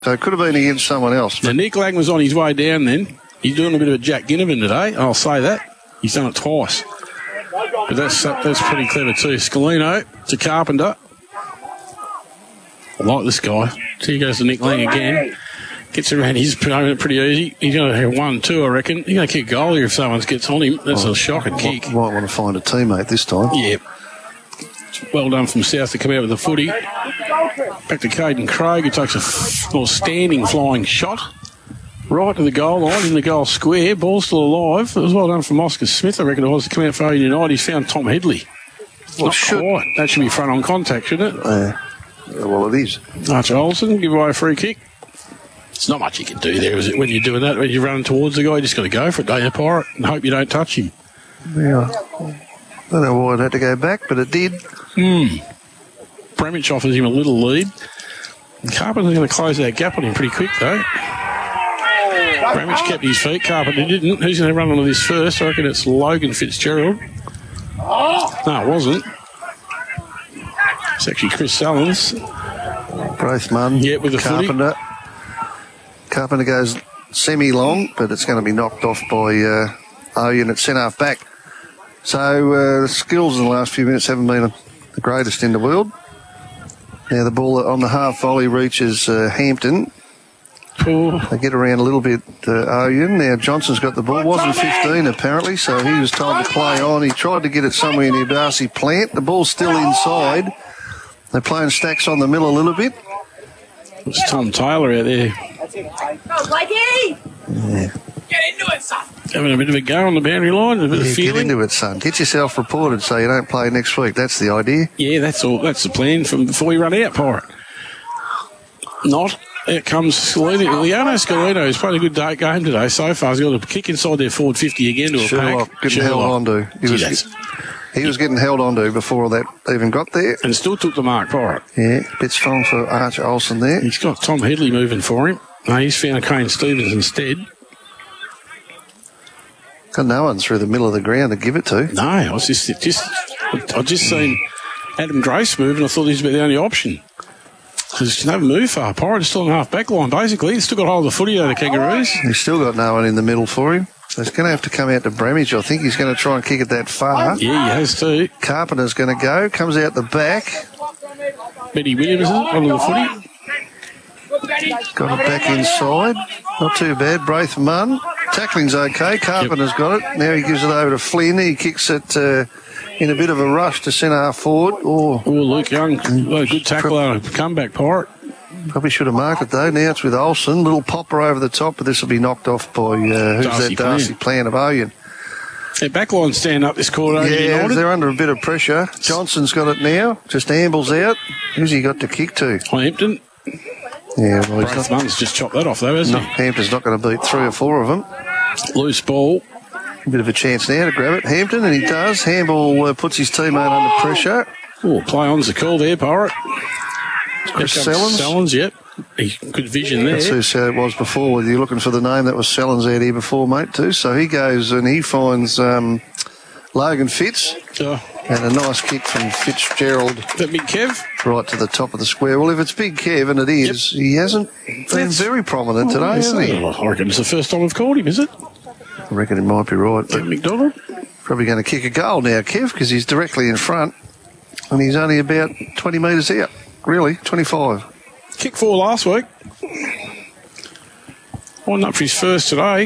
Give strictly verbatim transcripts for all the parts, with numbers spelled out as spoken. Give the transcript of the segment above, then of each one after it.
So it could have been against someone else. Now, Nick Lang was on his way down then. He's doing a bit of a Jack Ginnivan today. I'll say that. He's done it twice. But that's that's pretty clever too. Scalino to Carpenter. I like this guy. So he goes to Nick Lang again. Gets around. He's playing it pretty easy. He's going to have one, two, I reckon. He's going to kick a goal here if someone gets on him. That's oh, a shocking kick. Might want to find a teammate this time. Yeah. Well done from South to come out with the footy. Back to Caden Craig, who takes a f- more standing flying shot. Right to the goal line, in the goal square. Ball's still alive. It was well done from Oscar Smith, I reckon it was, to come out for United United. He's found Tom Headley. Well, Not should, quite. That should be front on contact, shouldn't it? Uh, well, it is. Archer Olsen, give away a free kick. It's not much you can do there, is it, when you're doing that? When you're running towards the guy, you just got to go for it, don't you, Pirate? And hope you don't touch him. Yeah. I don't know why it had to go back, but it did. Hmm. Bremich offers him a little lead. Carpenter's going to close that gap on him pretty quick, though. Bremich kept his feet. Carpenter didn't. Who's going to run onto this first? I reckon it's Logan Fitzgerald. No, it wasn't. It's actually Chris Sullins. Braithman. Yeah, with the Carpenter. footy. Carpenter goes semi-long, but it's going to be knocked off by uh, Owen at centre-half back. So uh, the skills in the last few minutes haven't been the greatest in the world. Now the ball on the half volley reaches uh, Hampton. Ooh. They get around a little bit, uh, Owen. Now Johnson's got the ball. Wasn't fifteen apparently, so he was told to play on. He tried to get it somewhere near Darcy Plant. The ball's still inside. They're playing stacks on the mill a little bit. It's Tom Taylor out there. Go, Blakey! Yeah. Get into it, son! Having a bit of a go on the boundary line, a bit Yeah, of feeling. get into it, son. Get yourself reported so you don't play next week. That's the idea. Yeah, that's all. That's the plan from before we run out, Pirate. Not. Out comes Scalino. Leone Scalino has played a good day game today so far. He's got a kick inside their forward fifty again to a Sherlock pack. getting Sherlock. held on to. He Gee, was, that's- he was getting held on to before that even got there. and still took the mark, Pirate. Yeah, bit strong for Archer Olsen there. He's got Tom Headley moving for him. No, he's found a Kane Stevens instead. Got no one through the middle of the ground to give it to. No, I was just, just I just seen Adam Grace move, and I thought this was about the only option. Because no move far. Pirate is still in half back line, basically. He's still got hold of the footy over the Kangaroos. He's still got no one in the middle for him. So he's going to have to come out to Bremich. I think he's going to try and kick it that far. Yeah, he has too. Carpenter's going to go. Comes out the back. Betty Williams is onto the footy. Got it back inside. Not too bad. Braithman. Tackling's okay. Carpenter's got it. Now he gives it over to Flynn. He kicks it uh, in a bit of a rush to centre half forward. Oh, Oh, Luke Young. What a good tackle out of comeback, Pirate. probably should have marked it though. Now it's with Olsen. Little popper over the top, but this will be knocked off by, uh, who's Darcy that? Darcy Plant of Owen. Their backline stand up this quarter. Yeah, they're under a bit of pressure. Johnson's got it now. Just ambles out. Who's he got to kick to? Hampton. Yeah, well, he's not, Braithman's just chopped that off, though, hasn't no, Hampton's not going to beat three or four of them. he? Loose ball. A bit of a chance now to grab it. Hampton, and he does. Handball uh, puts his teammate under pressure. Oh, play on's the call there, Pirate. Chris Here comes Sellens. Sellens, yep. He, good vision there. That's who said it was before. Were you looking for the name that was Sellens out here before, mate, too? So he goes and he finds um, Logan Fitz. Oh, And a nice kick from Fitzgerald that big Kev. right to the top of the square. Well, if it's Big Kev, and it is, he hasn't been That's- very prominent today, hasn't he? I reckon it's the first time we've called him, is it? I reckon it might be right. But Kev McDonald? probably going to kick a goal now, Kev, because he's directly in front. And he's only about twenty metres out. Really, twenty-five. Kick four last week. One up for his first today.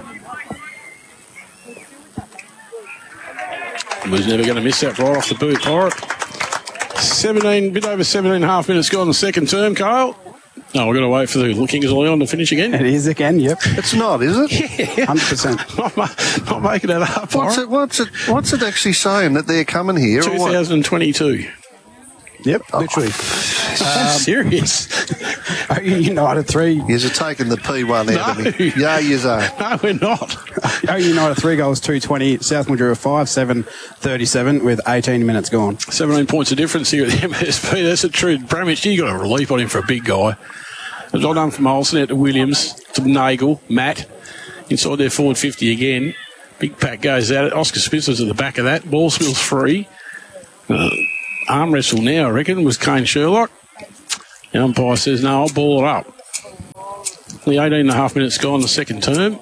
Was never going to miss that right off the boot, Pirate. seventeen, bit over seventeen and a half minutes gone in the second term, Kyle. No, we've got to wait for the Kings of Leon to finish again. It is again, yep. It's not, is it? Yeah. one hundred percent. Not, ma- not making it up, What's Pirate. it, what's, it, what's it actually saying that they're coming here? Or what? twenty twenty-two. Yep, literally. I'm serious. Oh, United three. You're taking the P one out No. of me. Yeah, you are. No, we're not. Oh, United three goals, two twenty. South Mildura five, seven, thirty-seven with eighteen minutes gone. seventeen points of difference here at the M S P. That's a true. Bramich, you got a relief on him for a big guy. It was all done from Olsen out to Williams, to Nagel, Matt. Inside their forward fifty again. Big pack goes out. Oscar Smith was at the back of that. Ball spills free. Uh, arm wrestle now, I reckon, was Kane Sherlock. The umpire says, no, I'll ball it up. The eighteen and a half minutes gone, the second term.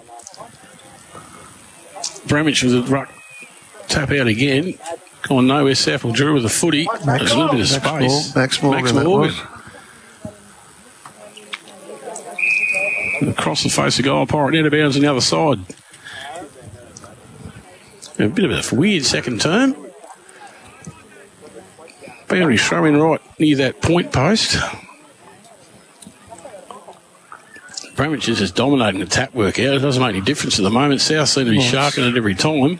Bramich with a ruck tap out again. Gone nowhere. South Mildura with a footy. There's a little bit of space. Max Morgan. Max that Morgan. was. Across the face of goal, Pirate out of bounds on the other side. A bit of a weird second term. Boundary throwing right near that point post. Bramich is just dominating the tap work out. It doesn't make any difference at the moment. South seem to be sharking it every time.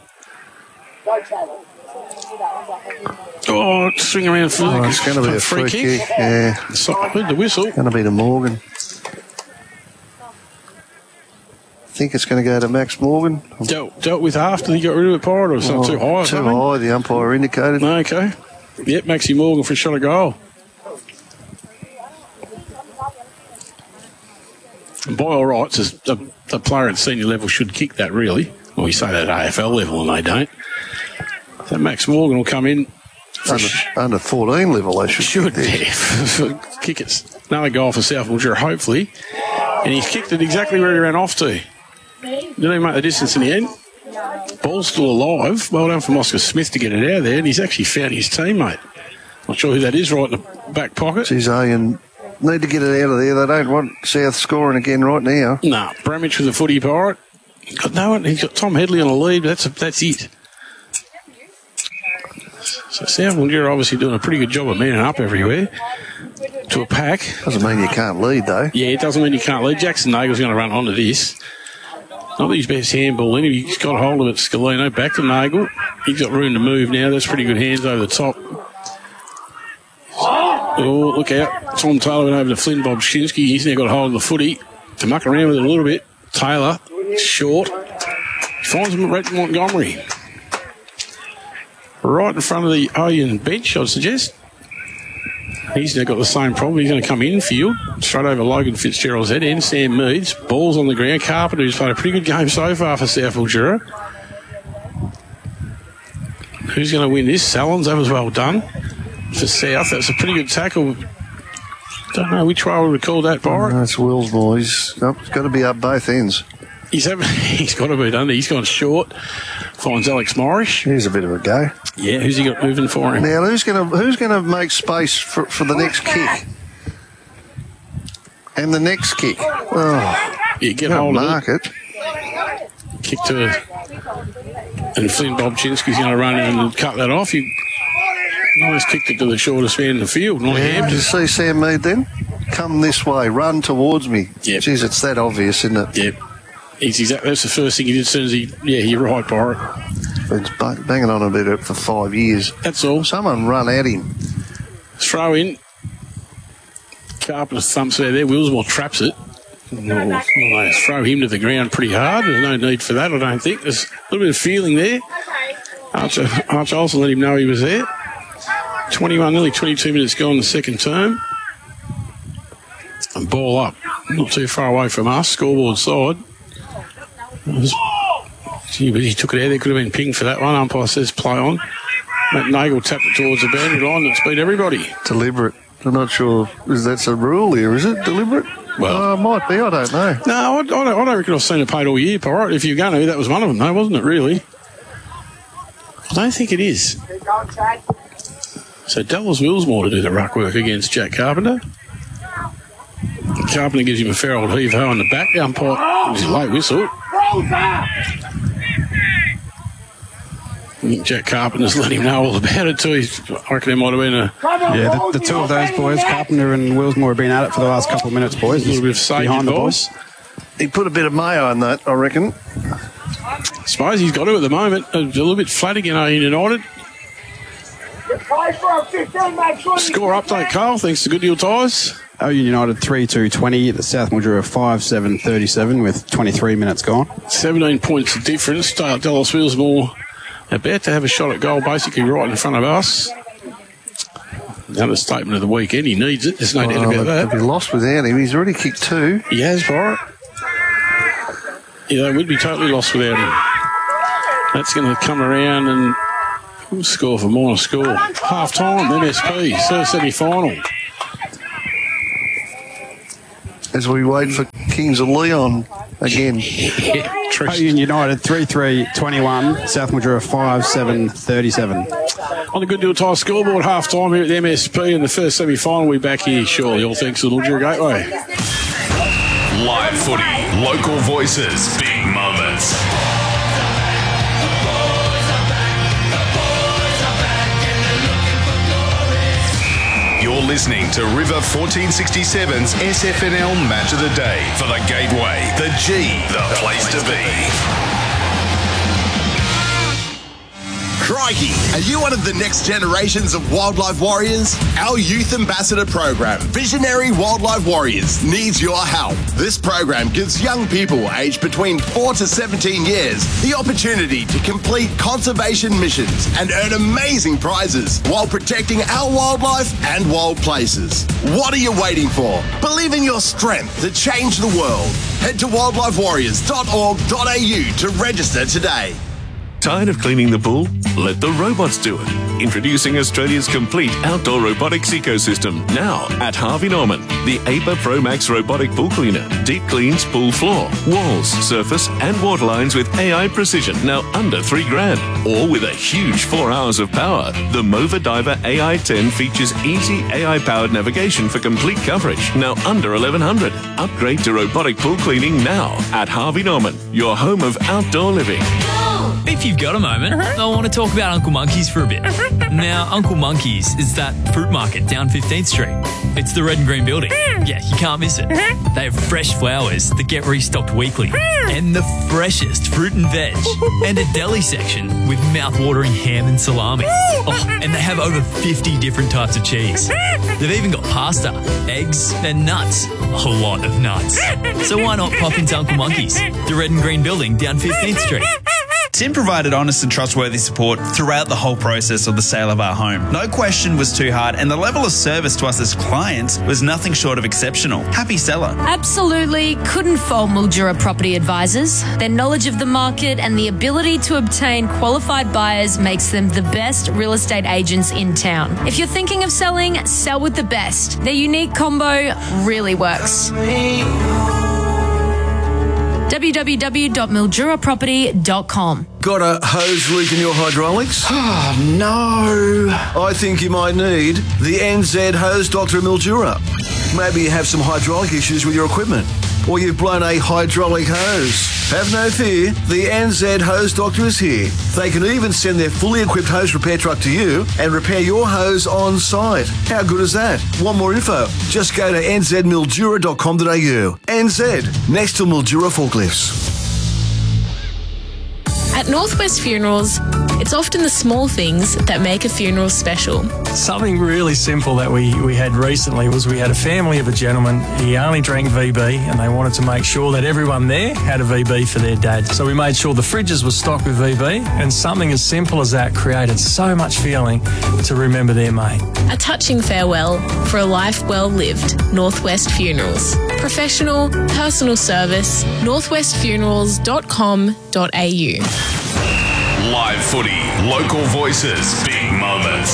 Oh, swing around for Oh, it's going to be a free free kick. kick. Yeah, So, heard the whistle. going to be to Morgan. I think it's going to go to Max Morgan. Dealt, dealt with after he got rid of it, Pirate, or was Oh, it too high? or Too something? high, the umpire indicated. No, okay. Yep, Maxie Morgan for a shot of goal. And by all rights, as the, the player at senior level should kick that, really. Well, we say that at A F L level, and they don't. So Max Morgan will come in. Under, under fourteen level, they should. Should kick this. be. Kick it. Another goal for South Mildura, hopefully. And he's kicked it exactly where he ran off to. Didn't even make the distance in the end. Ball's still alive. Well done from Oscar Smith to get it out of there, and he's actually found his teammate. Not sure who that is right in the back pocket. Geez, and need to get it out of there. They don't want South scoring again right now. No, Bramich with the footy, Pirate. He's got no one. He's got Tom Headley on the lead. That's a, that's it. So South Mildura obviously doing a pretty good job of manning up everywhere to a pack. Doesn't mean you can't lead, though. Yeah, it doesn't mean you can't lead. Jackson Nagle's going to run onto this. Not his best handball in. He's got hold of it, Scalino. Back to Nagle. He's got room to move now. That's pretty good hands over the top. Oh, look out. Tom Taylor went over to Flynn Bobshinsky. He's now got hold of the footy to muck around with it a little bit. Taylor, short. Finds him at Montgomery. Right in front of the Oyen bench, I'd suggest. He's now got the same problem. He's going to come infield, straight over Logan Fitzgerald's head end. Sam Meads, ball's on the ground. Carpenter, who's played a pretty good game so far for South Mildura. Who's going to win this? Salons, that was well done for South. That's a pretty good tackle. Don't know which way we would call that, Byron. That's Willsmore. He's, oh, he's got to be up both ends. He's having, he's got to be done. He's gone short. Finds Alex Morrish. Here's a bit of a go. Yeah, who's he got moving for him? Now, who's going to who's going to make space for, for the next kick? And the next kick. Oh, Yeah, get don't hold of mark it. it. Kick to and Flynn Bobchinski's going to run in and cut that off. You almost kicked it to the shortest man in the field. Not Yeah, did you see Sam Mead then? Come this way, run towards me. Yep. Jeez, it's that obvious, isn't it? Yep. He's exactly, that's the first thing he did as soon as he, yeah, you're right, Byron. Been ba- banging on about it for five years. That's all. Someone run at him. Throw in. Carpenter thumps there. There. Willsmore traps it. Well, well, they throw him to the ground pretty hard. There's no need for that, I don't think. There's a little bit of feeling there. Archer, Archer Olsen let him know he was there. twenty-one, nearly twenty-two minutes gone in the second term. And ball up. Not too far away from us. Scoreboard side. Was, gee, but he took it out. There could have been pinged for that one. Umpire says play on. Matt Nagel tapped it towards the boundary line. That's beat everybody. Deliberate. I'm not sure. Is that's a rule here? Is it deliberate? Well- uh, might be. I don't know. No, I, I, don't, I don't reckon I've seen it paid all year, Pirate. If you're going to, that was one of them, though, wasn't it, really? I don't think it is. So Dallas Willsmore to do the ruck work against Jack Carpenter. Carpenter gives him a fair old heave-ho on the back. The umpire gives a late whistle. Jack Carpenter's let him know all about it too. He's, I reckon there might have been a, Yeah, the, the two of those boys, Carpenter and Willsmore, have been at it for the last couple of minutes, boys. a little bit of sage behind the advice. boys. He put a bit of mayo on that, I reckon. I suppose he's got to at the moment. A little bit flat again, are United. Score update, Carl. Thanks to Goodyear Tyres. Owen United three two twenty, the South Mildura five seven thirty-seven with twenty-three minutes gone. seventeen points of difference. Dallas Willsmore about to have a shot at goal, basically right in front of us. Another statement of the weekend. He needs it. There's no doubt Well, about they'd that. be lost without him. He's already kicked two. He has, Pirate. Yeah, they would be totally lost without him. That's going to come around and we'll score for more score. Half time, M S P, third semi final. As we wait for Kings of Leon again. Yeah, true. Oyen United three three twenty-one, South Mildura five seven thirty-seven. On the Good Deal Tyre scoreboard, half time here at the M S P in the first semi final. We'll be back here shortly. All thanks to the Mildura Gateway. Live footy, local voices, big moments. You're listening to River fourteen sixty-seven's S F N L Match of the Day for the Gateway, the G, the place to be. Crikey, are you one of the next generations of wildlife warriors? Our Youth Ambassador program, Visionary Wildlife Warriors, needs your help. This program gives young people aged between four to seventeen years the opportunity to complete conservation missions and earn amazing prizes while protecting our wildlife and wild places. What are you waiting for? Believe in your strength to change the world. Head to wildlife warriors dot org dot a u to register today. Tired of cleaning the pool? Let the robots do it. Introducing Australia's complete outdoor robotics ecosystem. Now at Harvey Norman. The A P A Pro Max robotic pool cleaner. Deep cleans pool floor, walls, surface and water lines with A I precision. Now under three grand. Or with a huge four hours of power. The Mova Diver A I ten features easy A I-powered navigation for complete coverage. Now under eleven hundred. Upgrade to robotic pool cleaning now at Harvey Norman. Your home of outdoor living. If you've got a moment, I want to talk about Uncle Monkey's for a bit. Now, Uncle Monkey's is that fruit market down fifteenth street. It's the red and green building. Yeah, you can't miss it. They have fresh flowers that get restocked weekly. And the freshest fruit and veg. And a deli section with mouth-watering ham and salami. Oh, and they have over fifty different types of cheese. They've even got pasta, eggs, and nuts. A lot of nuts. So why not pop into Uncle Monkey's, the red and green building down fifteenth street? Tim provided honest and trustworthy support throughout the whole process of the sale of our home. No question was too hard, and the level of service to us as clients was nothing short of exceptional. Happy seller. Absolutely couldn't fault Mildura Property Advisors. Their knowledge of the market and the ability to obtain qualified buyers makes them the best real estate agents in town. If you're thinking of selling, sell with the best. Their unique combo really works. w w w dot mildura property dot com. Got a hose leak in your hydraulics? Oh, no. I think you might need the N Z Hose Doctor Mildura. Maybe you have some hydraulic issues with your equipment, or you've blown a hydraulic hose. Have no fear, the N Z Hose Doctor is here. They can even send their fully equipped hose repair truck to you and repair your hose on site. How good is that? Want more info? Just go to n z mildura dot com dot a u. N Z, next to Mildura Forklifts. At Northwest Funerals, it's often the small things that make a funeral special. Something really simple that we, we had recently was we had a family of a gentleman. He only drank V B and they wanted to make sure that everyone there had a V B for their dad. So we made sure the fridges were stocked with V B, and something as simple as that created so much feeling to remember their mate. A touching farewell for a life well lived. Northwest Funerals. Professional, personal service, northwest funerals dot com dot a u. Live footy, local voices, big moments.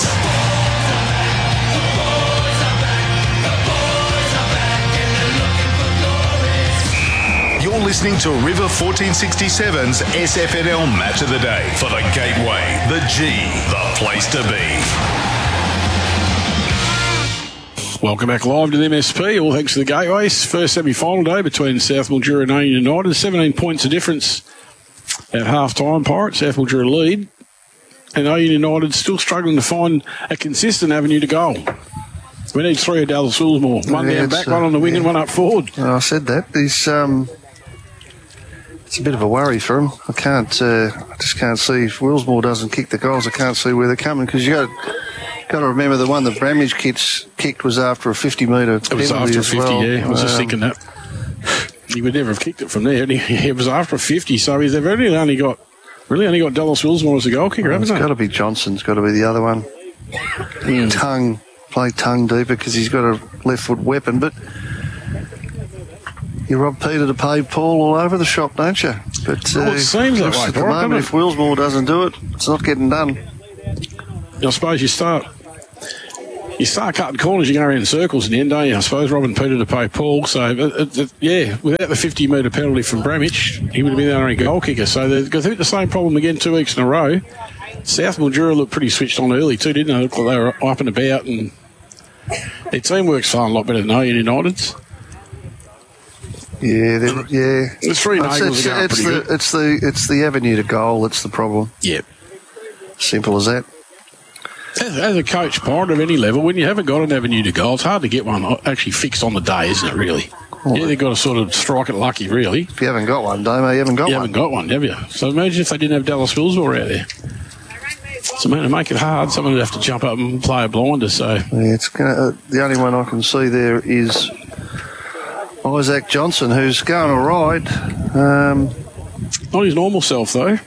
You're listening to River fourteen sixty-seven's S F N L Match of the Day for the Gateway, the G, the place to be. Welcome back live to the M S P. All thanks to the Gateways. First semi-final day between South Mildura and Oyen United. seventeen points of difference at half-time. Pirates, South Mildura lead. And Oyen United still struggling to find a consistent avenue to goal. We need three of Dallas Willsmore. One Yeah, down it's, back, uh, one on the wing yeah. and one up forward. Oh, I said that. He's, um, it's a bit of a worry for him. I can't, uh, I just can't see if Willsmore doesn't kick the goals. I can't see where they're coming, because you got got to remember the one that Bramage kicked, kicked was after a fifty metre It was penalty after a as fifty, well. yeah. I was just Um, thinking that. He would never have kicked it from there. It was after a fifty, so they've really only got really only got Dallas Willsmore as a goal kicker, Well, haven't it's they? got to be Johnson's got to be the other one. Mm. Tongue, play tongue deeper because he's got a left foot weapon. But you rob Peter to pay Paul all over the shop, don't you? But Well, it seems that way, at the Warren, moment, doesn't if Willsmore doesn't do it, it's not getting done. I suppose you start you start cutting corners, you go around in circles in the end, don't you? I suppose Robin Peter to pay Paul. So, uh, uh, yeah, without the fifty metre penalty from Bramich, he would have been the only goal kicker. So they've got the same problem again two weeks in a row. South Mildura looked pretty switched on early too, didn't they? Looked like they were up and about, and their team works far a lot better than United's. Yeah, they- yeah. The three It's, Nagels it's, are going it's pretty the, good. it's the it's the avenue to goal that's the problem. Yep. Simple as that. As, as a coach, part of any level, when you haven't got an avenue to goal, it's hard to get one actually fixed on the day, isn't it, really? Yeah, they've got to sort of strike it lucky, really. If you haven't got one, Damo, you haven't got you one. haven't got one, have you? So imagine if they didn't have Dallas Willsborough out there. So, man, to make it hard, someone would have to jump up and play a blinder, so... Yeah, it's gonna, uh, the only one I can see there is Isaac Johnson, who's going all right. Um, Not his normal self, though.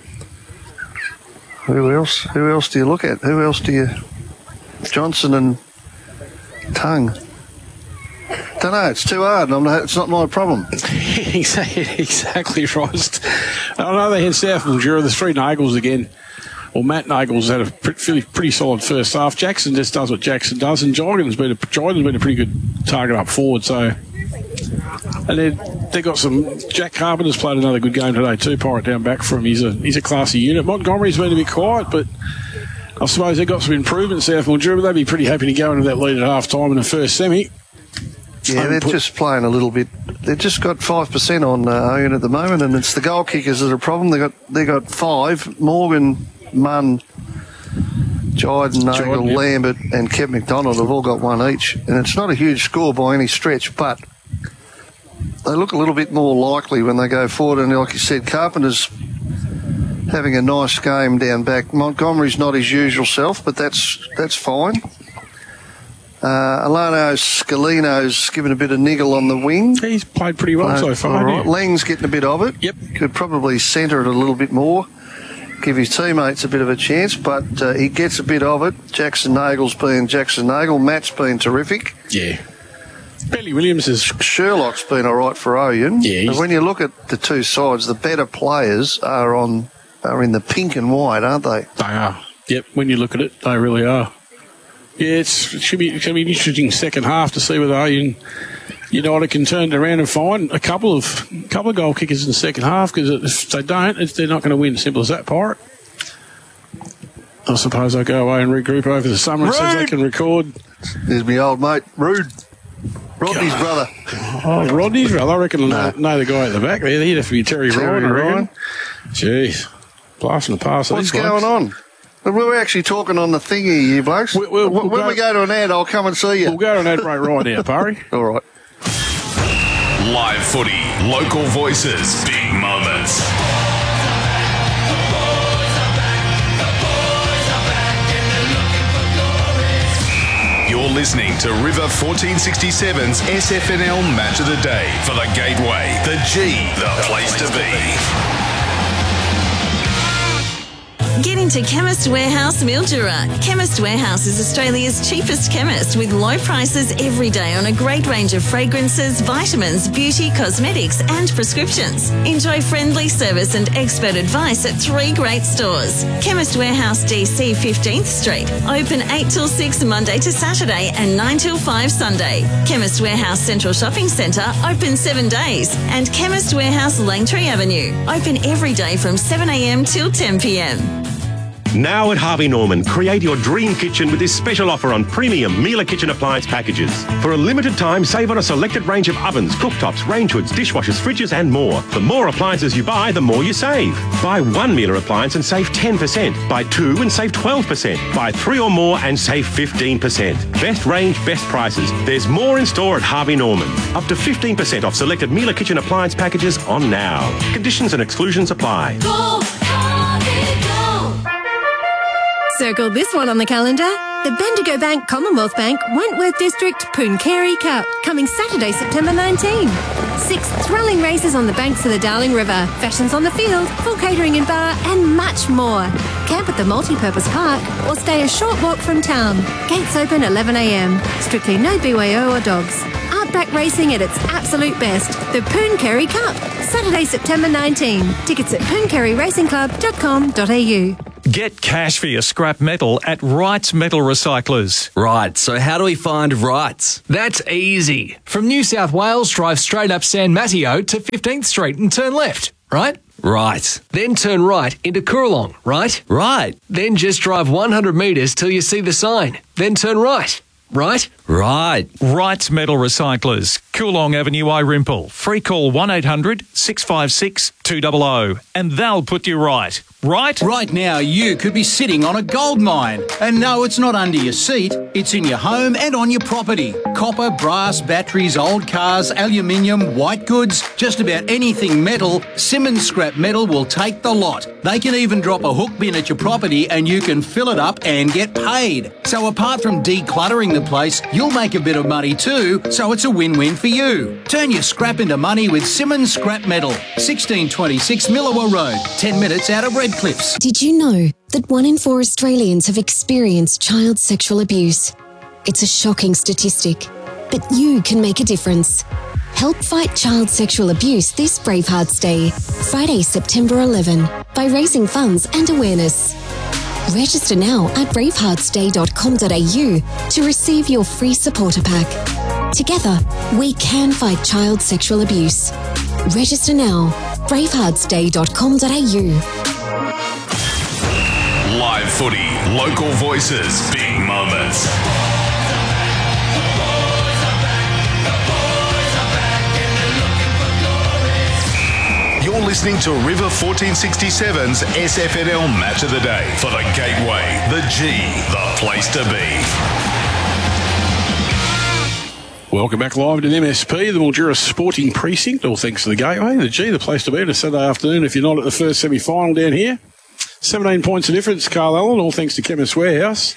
Who else? Who else do you look at? Who else do you... Johnson and Tongue. Don't know, it's too hard. I'm not, it's not my problem. exactly, exactly right. I know they had South Mildura, the three Nagels again. Well, Matt Nagels had a pretty, pretty solid first half. Jackson just does what Jackson does, and Jordan's been a, Jordan's been a pretty good target up forward. So, and then they got some. Jack Carpenter's played another good game today too. Pirate down back for him. He's a he's a classy unit. Montgomery's been a bit quiet, but I suppose they got some improvement. South Mildura, but they'd be pretty happy to go into that lead at half time in the first semi. Yeah, they're just playing a little bit. They've just got five percent on uh, Owen at the moment, and it's the goal kickers that are a problem. They got they got five. Morgan, Munn, Jiden, Nagel, Jordan, yep. Lambert, and Kev McDonald have all got one each, and it's not a huge score by any stretch, but they look a little bit more likely when they go forward. And like you said, Carpenter's having a nice game down back. Montgomery's not his usual self, but that's that's fine. Uh, Alano Scalino's given a bit of niggle on the wing. He's played pretty well Played so far. all right. hasn't he? Lang's getting a bit of it. Yep. Could probably centre it a little bit more, give his teammates a bit of a chance, but uh, he gets a bit of it. Jackson Nagel's been Jackson Nagel. Matt's been terrific. Yeah. Billy Williams is... Sherlock's been all right for Oyen. Yeah, he's- But when you look at the two sides, the better players are on are in the pink and white, aren't they? They are. Yep, when you look at it, they really are. Yeah, it's, it should be it's going to be an interesting second half to see whether Oyen United can turn it around and find a couple of couple of goal kickers in the second half, because if they don't, it's, they're not going to win. Simple as that, Pirate. I suppose I'll go away and regroup over the summer and see if they can record. There's my old mate, Rude. Rodney's brother. Oh, Rodney's brother. I reckon I know, know the guy at the back there. He'd have to be Terry, Terry Ryan, I reckon. Ryan. Jeez. Blasting the past. What's these going blokes. on? We're actually talking on the thingy, you blokes. We- we'll- we'll when go- we go to an ad, I'll come and see you. We'll go to an ad break right now, Parry. All right. Live footy, local voices, big moments. You're listening to River fourteen sixty-seven's S F N L Match of the Day for the Gateway, the G, the place to be. Get into Chemist Warehouse Mildura. Chemist Warehouse is Australia's cheapest chemist with low prices every day on a great range of fragrances, vitamins, beauty, cosmetics and prescriptions. Enjoy friendly service and expert advice at three great stores. Chemist Warehouse D C fifteenth Street. Open eight till six Monday to Saturday and nine till five Sunday. Chemist Warehouse Central Shopping Centre open seven days. And Chemist Warehouse Langtree Avenue. Open every day from seven a m till ten p m. Now at Harvey Norman, create your dream kitchen with this special offer on premium Miele kitchen appliance packages. For a limited time, save on a selected range of ovens, cooktops, range hoods, dishwashers, fridges and more. The more appliances you buy, the more you save. Buy one Miele appliance and save ten percent. Buy two and save twelve percent. Buy three or more and save fifteen percent. Best range, best prices. There's more in store at Harvey Norman. Up to fifteen percent off selected Miele kitchen appliance packages on now. Conditions and exclusions apply. Go, Harvey, go! Circle this one on the calendar. The Bendigo Bank Commonwealth Bank Wentworth District Pooncarie Cup, coming Saturday, September nineteenth. Six thrilling races on the banks of the Darling River, fashions on the field, full catering and bar, and much more. Camp at the multi-purpose park or stay a short walk from town. Gates open eleven a m. Strictly no B Y O or dogs. Outback racing at its absolute best. The Pooncarie Cup, Saturday, September nineteenth. Tickets at pooncarie racing club dot com dot a u. Get cash for your scrap metal at Wrights Metal Recyclers. Right, so how do we find Wrights? That's easy. From New South Wales, drive straight up San Mateo to fifteenth Street and turn left, right? Right. Then turn right into Coorong, right? Right. Then just drive one hundred metres till you see the sign. Then turn right, right? Right. Wrights Metal Recyclers, Coolong Avenue, Irimple. Free call one eight hundred six five six two zero zero and they'll put you right. Right? Right now, you could be sitting on a gold mine. And no, it's not under your seat. It's in your home and on your property. Copper, brass, batteries, old cars, aluminium, white goods, just about anything metal, Simmons Scrap Metal will take the lot. They can even drop a hook bin at your property and you can fill it up and get paid. So apart from decluttering the place, you'll make a bit of money too, so it's a win-win for you. Turn your scrap into money with Simmons Scrap Metal. sixteen twenty-six Millawa Road, ten minutes out of Redcliffs. Did you know that one in four Australians have experienced child sexual abuse? It's a shocking statistic, but you can make a difference. Help fight child sexual abuse this Bravehearts Day, Friday, September eleventh, by raising funds and awareness. Register now at bravehearts day dot com dot a u to receive your free supporter pack. Together, we can fight child sexual abuse. Register now, bravehearts day dot com dot a u. Live footy, local voices, big moments. You're listening to River fourteen sixty-seven's S F N L Match of the Day for the Gateway, the G, the place to be. Welcome back live to the M S P, the Mildura Sporting Precinct, all thanks to the Gateway, the G, the place to be on a Saturday afternoon if you're not at the first semi-final down here. seventeen points of difference, Carl Allen, all thanks to Chemist Warehouse.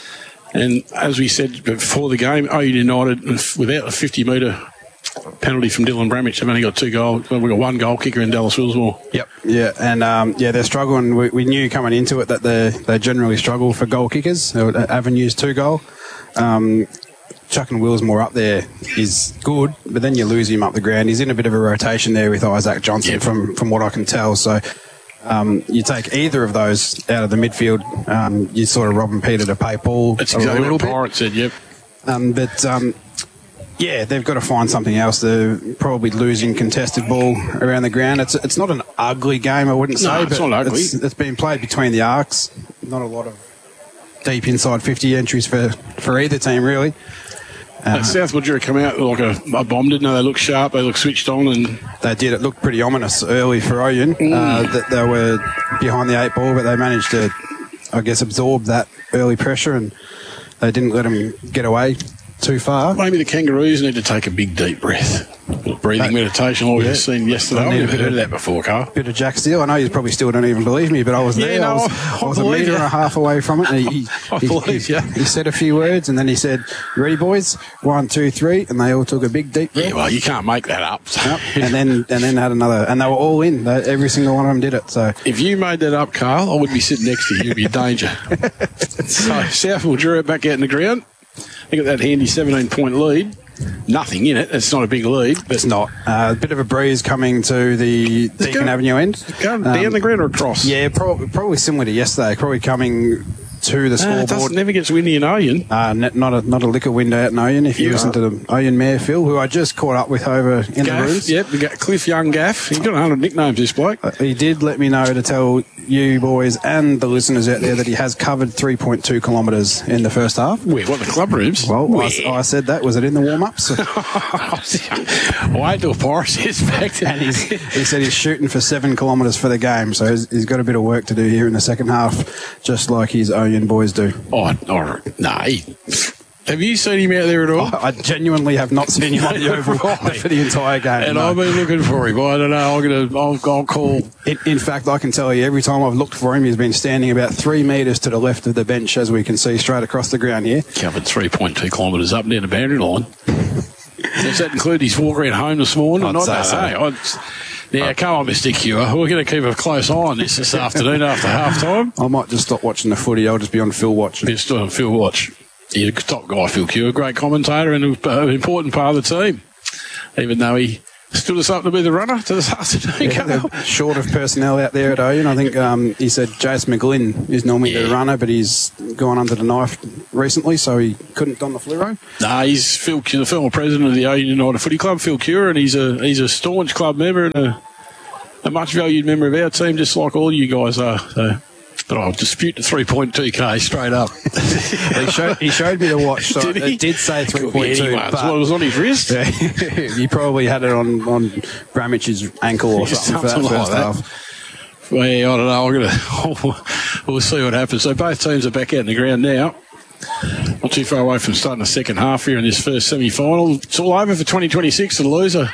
And as we said before the game, O U United, without a fifty metre penalty from Dylan Bramich, they've only got two goals. We've got one goal kicker in Dallas Willsmore. Yep, yeah, and um, yeah, they're struggling. We, we knew coming into it that they they generally struggle for goal kickers. Avenue's two goal. Um, chucking Willsmore up there is good, but then you lose him up the ground. He's in a bit of a rotation there with Isaac Johnson, yep. from from what I can tell. So. Um, you take either of those out of the midfield, um, you sort of rob and Peter to pay Paul. That's a exactly little what Pirate said, yep. Um, but, um, yeah, they've got to find something else. They're probably losing contested ball around the ground. It's it's not an ugly game, I wouldn't say. No, it's but not ugly. It's, it's been played between the arcs. Not a lot of deep inside fifty entries for, for either team, really. Uh, South Mildura come out like a, a bomb, didn't they? They looked sharp, they looked switched on. And they did. It looked pretty ominous early for Oyun. Mm. Uh, that they were behind the eight ball, but they managed to, I guess, absorb that early pressure and they didn't let them get away too far. Maybe the Kangaroos need to take a big, deep breath. Breathing that, meditation, like yeah, we've seen yesterday. I've never heard of that before, Carl. Bit of Jack Steele. I know you probably still don't even believe me, but I was there. Yeah, no, I was, I, I was I a metre you. and a half away from it. And he, I he, believe he, you. He said a few words and then he said, "You ready, boys? One, two, three," and they all took a big, deep breath. Yeah, well, you can't make that up. So. Nope. and then and then had another, and they were all in. They, every single one of them did it. So if you made that up, Carl, I would be sitting next to you. You'd be in danger. So South Mildura back out in the ground. They got that handy seventeen point lead. Nothing in it. It's not a big lead. But it's not. Uh, a bit of a breeze coming to the Deacon going, Avenue end. Going um, down the ground or across? Yeah, pro- probably similar to yesterday. Probably coming to the scoreboard. Uh, it never gets windy in Oyun. Uh, not a not a liquor window out in Oyun. If you yeah. listen to the Oyun Mayor Phil, who I just caught up with over in Gaff, the rooms. Yep, we got Cliff Young Gaff. He's got a hundred nicknames, this bloke. Uh, he did let me know to tell you boys and the listeners out there that he has covered three point two kilometres in the first half. Where? What, the club rooms? Well, I, I said that. Was it in the warm-ups? Wait till Forrest is back there. And he's, he said he's shooting for seven kilometres for the game, so he's, he's got a bit of work to do here in the second half, just like his Oyun boys do. Oh, oh no. He, have you seen him out there at all? I, I genuinely have not seen him on the oval right. for the entire game. And no. I've been looking for him. I don't know. I'm gonna. I'll, I'll call. In, in fact, I can tell you, every time I've looked for him, he's been standing about three metres to the left of the bench, as we can see straight across the ground here. Covered three point two kilometres up and down the boundary line. Does that include his walk around home this morning? I'd Not say that, so. Hey, I'd, Now, come on, Mister Cure. We're going to keep a close eye on this this afternoon after half time. I might just stop watching the footy. I'll just be on Phil Watch. Just on Phil Watch. He's a top guy, Phil Cure. Great commentator and an important part of the team. Even though he stood us up to be the runner to this afternoon. Yeah, they're short of personnel out there at Owen. I think um, he said Jace McGlynn is normally Yeah. the runner, but he's gone under the knife recently, so he couldn't don the fluoro. Nah, he's Phil, the former president of the Owen United Footy Club, Phil Cure, and he's a he's a staunch club member and a, a much valued member of our team, just like all you guys are. So. But I'll dispute the three point two K straight up. he, showed, he showed me the watch, so Did he? it did say three point two. Anyway, but what was on his wrist? Yeah, he probably had it on, on Bramich's ankle or something, Something for that like first that. half. Well, yeah, I don't know. I'm gonna, we'll see what happens. So both teams are back out in the ground now. Not too far away from starting the second half here in this first semi-final. It's all over for twenty twenty-six to the loser.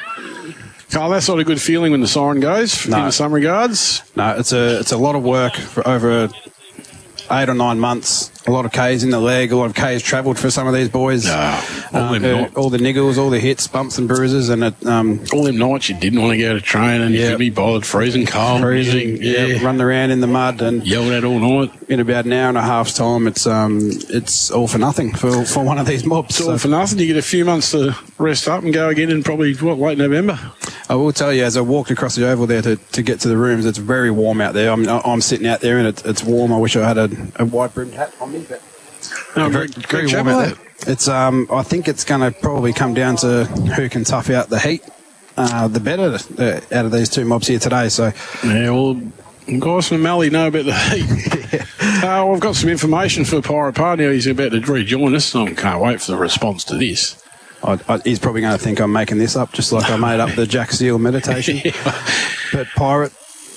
Carl, that's not a good feeling when the siren goes, No. in some regards. No, it's a it's a lot of work for over eight or nine months. A lot of K's in the leg, a lot of K's travelled for some of these boys. No, all Um, them uh, not- all the niggles, all the hits, bumps and bruises, and it, um, All them nights you didn't want to go to training, you Yeah. couldn't be bothered, freezing cold, freezing, yeah, yeah, running around in the mud and yelled at all night. in about an hour and a half's time. It's um, it's all for nothing for, for one of these mobs. It's all So for nothing. You get a few months to rest up and go again in probably, what, late November? I will tell you, as I walked across the oval there to, to get to the rooms, it's very warm out there. I'm I'm sitting out there and it's, it's warm. I wish I had a, a wide brimmed hat on me, but No, very, great- very great warm job out of there. It's um, I think it's going to probably come down to who can tough out the heat, uh, the better uh, out of these two mobs here today. So Yeah, well, guys from Mally know about the heat. uh, I've got some information for Pirate Party. He's about to rejoin us. I can't wait for the response to this. I, I, he's probably going to think I'm making this up, just like I made up the Jack Seal meditation. But Pirate,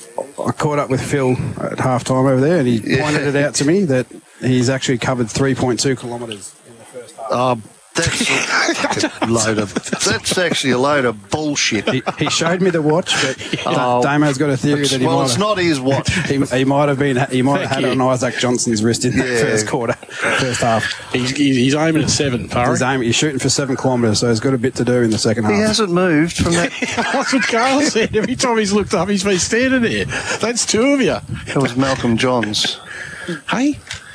I caught up with Phil at half time over there, and he pointed it out to me that he's actually covered three point two kilometres in the first half. Oh, that's a fucking load of. That's actually a load of bullshit. He, he showed me the watch, but Oh, Damo's got a theory that he well, might it's have, not his watch. he, he might have been he might have Thank had it you. on Isaac Johnson's wrist in the Yeah. first quarter, first half. He's, he's, he's aiming at seven, He's, Pirate. aiming, he's shooting for seven kilometres, so he's got a bit to do in the second half. He hasn't moved from that. That's what Carl said. Every time he's looked up, he's been standing there. That's two of you. It was Malcolm Johns. Hey?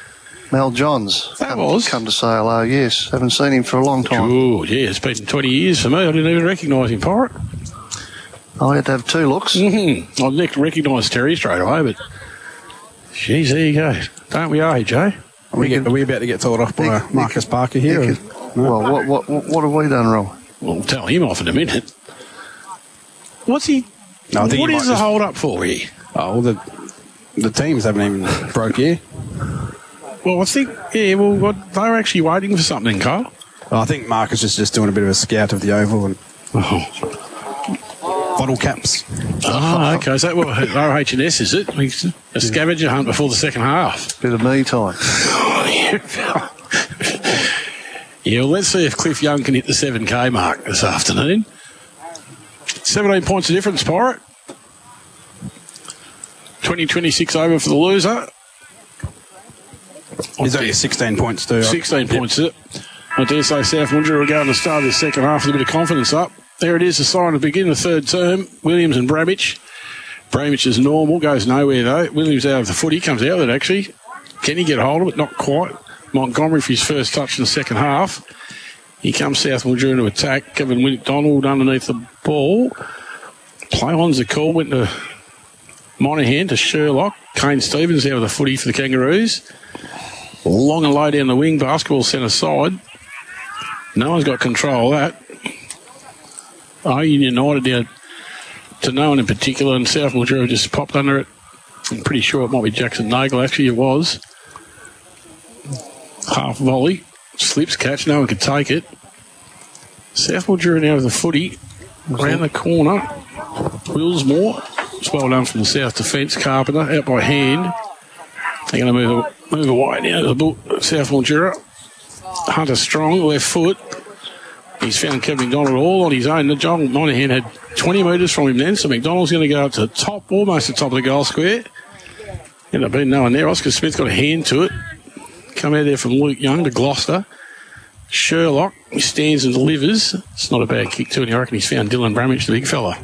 Mel Johns. That come, was? Come to say hello, yes. Haven't seen him for a long time. Good, yeah. It's been twenty years for me. I didn't even recognise him, Pirate. I had to have two looks. Mm-hmm. I didn't recognise Terry straight away, but... Jeez, there you go. Don't we age, eh? Are we, get, are we about to get told off by Nick- Marcus Parker here? Nick- or- no? Well, what, what, what, what have we done wrong? We'll tell him off in a minute. What's he... No, I think what he is might the just- hold up for here? Oh, well, the the teams haven't even broke here. Well, I think, yeah, well, what, they were actually waiting for something, Carl. I think Marcus is just doing a bit of a scout of the oval and Oh, bottle caps. oh okay. Is that what R H and S is it? A scavenger hunt before the second half. Bit of me time. Yeah, well, let's see if Cliff Young can hit the seven K mark this afternoon. seventeen points of difference, Pirate. twenty twenty-six over for the loser. He's only sixteen points too. sixteen points, is it? I dare say South Mildura are going to start the second half with a bit of confidence up. There it is, the sign to begin the third term. Williams and Bramich. Bramich is normal, goes nowhere though. Williams out of the footy, comes out of it actually. Can he get hold of it? Not quite. Montgomery for his first touch in the second half. Here comes South Mildura to attack. Kevin McDonald underneath the ball. Play on's the call, went to Monahan to Sherlock. Kane Stevens out of the footy for the Kangaroos. Long and low down the wing, basketball centre side. No one's got control of that. Owen United down to no one in particular, and South Mildura just popped under it. I'm pretty sure it might be Jackson Nagle, actually it was. Half volley, slips catch, no one could take it. South Mildura now with the footy, around the corner. Willsmore, it's well done from the South defence. Carpenter out by hand. They're going to move, move away now to the ball, South Mildura. Hunter Strong, left foot. He's found Kevin McDonald all on his own. John Monahan had twenty metres from him then, so McDonald's going to go up to the top, almost the top of the goal square. End up being no one there. Oscar Smith got a hand to it. Come out there from Luke Young to Gloucester. Sherlock, he stands and delivers. It's not a bad kick too, and I reckon he's found Dylan Bramich, the big fella.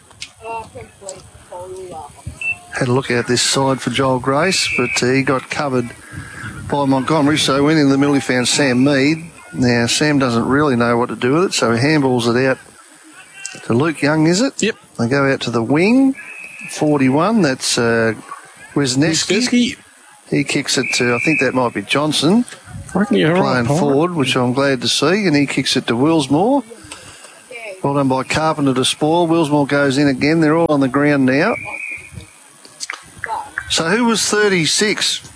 Had a look at this side for Joel Grace, but uh, he got covered by Montgomery, so went in the middle, he found Sam Mead. Now, Sam doesn't really know what to do with it, so he handballs it out to Luke Young, is it? Yep. They go out to the wing, forty-one. That's uh, Wisniewski. Wisniewski. He kicks it to, I think that might be Johnson. I reckon you're right, playing Pirate. forward, which I'm glad to see, and he kicks it to Willsmore. Well done by Carpenter to spoil. Willsmore goes in again. They're all on the ground now. So who was thirty-six?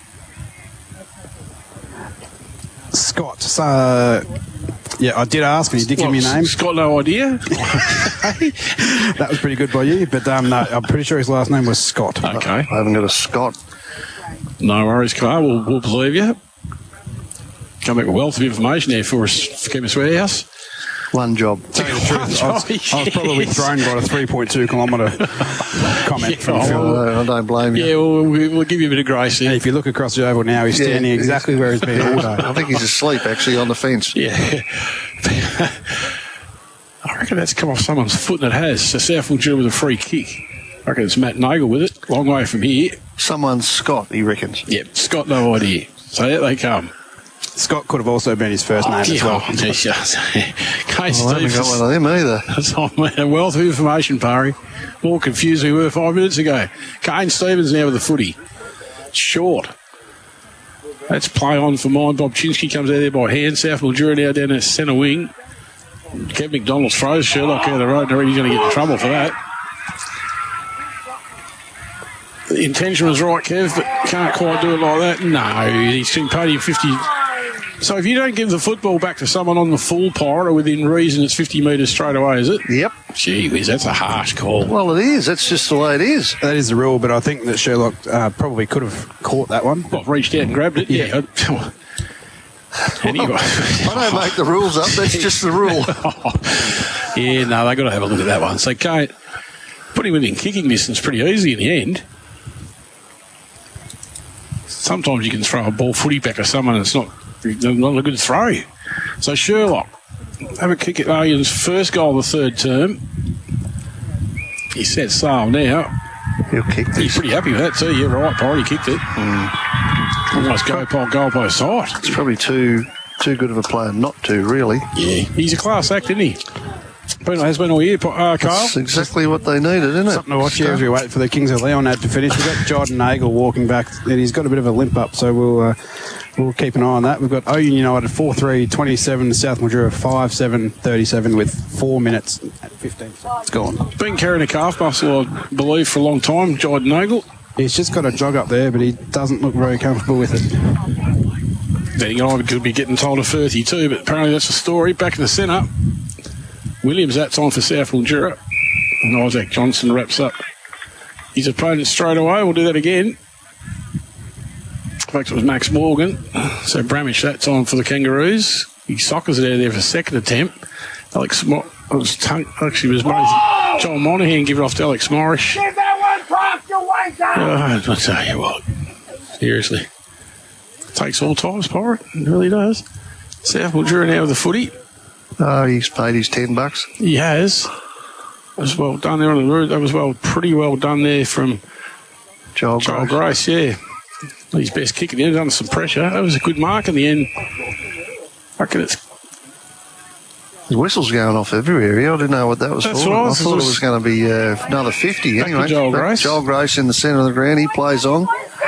Scott. So, yeah, I did ask, and he did give me a name. Scott, no idea. That was pretty good by you, but um, no, I'm pretty sure his last name was Scott. Okay. I haven't got a Scott. No worries, Carl. We'll, we'll believe you. Come back with a wealth of information there for us, for Chemist Warehouse. One job. Tell you the truth, I was, I was probably thrown by a three point two kilometre comment Yeah, from oh, Phil. I don't blame you. Yeah, well, we'll, we'll give you a bit of grace And there. if you look across the oval now, he's Yeah, standing he's- exactly where he's been all day. I think he's asleep, actually, on the fence. Yeah. I reckon that's come off someone's foot, and it has. So South Mildura with a free kick. I reckon it's Matt Nagel with it. Long way from here. Someone's Scott, he reckons. Yep, Scott, no idea. So there they come. Scott could have also been his first name as well. Oh, geez, yes. Case Oh, I haven't got one of them either. That's on a wealth of information, Parry. More confused than we were five minutes ago. Kane Stevens now with the footy. Short. That's play on for mine. Bob Chinsky comes out there by hand. South Mildura now down at centre wing. Kev McDonald throws Sherlock out of the road, and already he's going to get in trouble for that. The intention was right, Kev, but can't quite do it like that. No, he's been paid him fifty. So if you don't give the football back to someone on the full Pirate or within reason, it's fifty metres straight away, is it? Yep. Gee whiz, that's a harsh call. Well, it is. That's just the way it is. That is the rule, but I think that Sherlock uh, probably could have caught that one. Well, reached out and grabbed it. Yeah. Anyway. I don't make the rules up. That's just the rule. Yeah, no, they got to have a look at that one. So Kate, putting within kicking distance pretty easy in the end. Sometimes you can throw a ball footy back at someone and it's not, not a good throw. So Sherlock, have a kick at Alien's first goal of the third term. He set sail now. He'll kick this. He's pretty happy with that too. Yeah, right, Paul, he kicked it. Mm. Almost go Paul goal by side. It's probably too too good of a player not to, really. Yeah, he's a class act, isn't he? Been, has been all year, uh, Carl. That's exactly what they needed, isn't it? Something to watch here as we wait for the Kings of Leon ad to finish. We've got Jordan Nagel walking back, and he's got a bit of a limp up, so we'll uh, we'll keep an eye on that. We've got Oyen United four three twenty-seven, South Mildura five seven thirty-seven with four minutes and fifteen. It's gone. Been carrying a calf muscle, I believe, for a long time, Jordan Nagel. He's just got a jog up there, but he doesn't look very comfortable with it. Then again, I could be getting told a thirty too, but apparently that's the story. Back in the centre, Williams that time for South Mildura. And Isaac Johnson wraps up his opponent straight away. We'll do that again. In fact, it was Max Morgan. So Bramish that time for the Kangaroos. He soccers it out there for a second attempt. Alex Mo- it was tongue, actually it was Joel Monaghan give it off to Alex Morris. Give that one past your waiter! Oh, I tell you what, seriously. Takes all times, Pirate. It really does. South Mildura now with the footy. Oh, he's paid his ten bucks. He has. That was well done there on the route. That was well, pretty well done there from Joel, Joel Grace. Grace, yeah. His best kick in the end, under some pressure. That was a good mark in the end. I reckon it's. The whistle's going off everywhere here. I didn't know what that was That's for. right. I thought it was going to be uh, another fifty Back to anyway. Joel Back- Grace. Joel Grace in the centre of the ground. He plays on.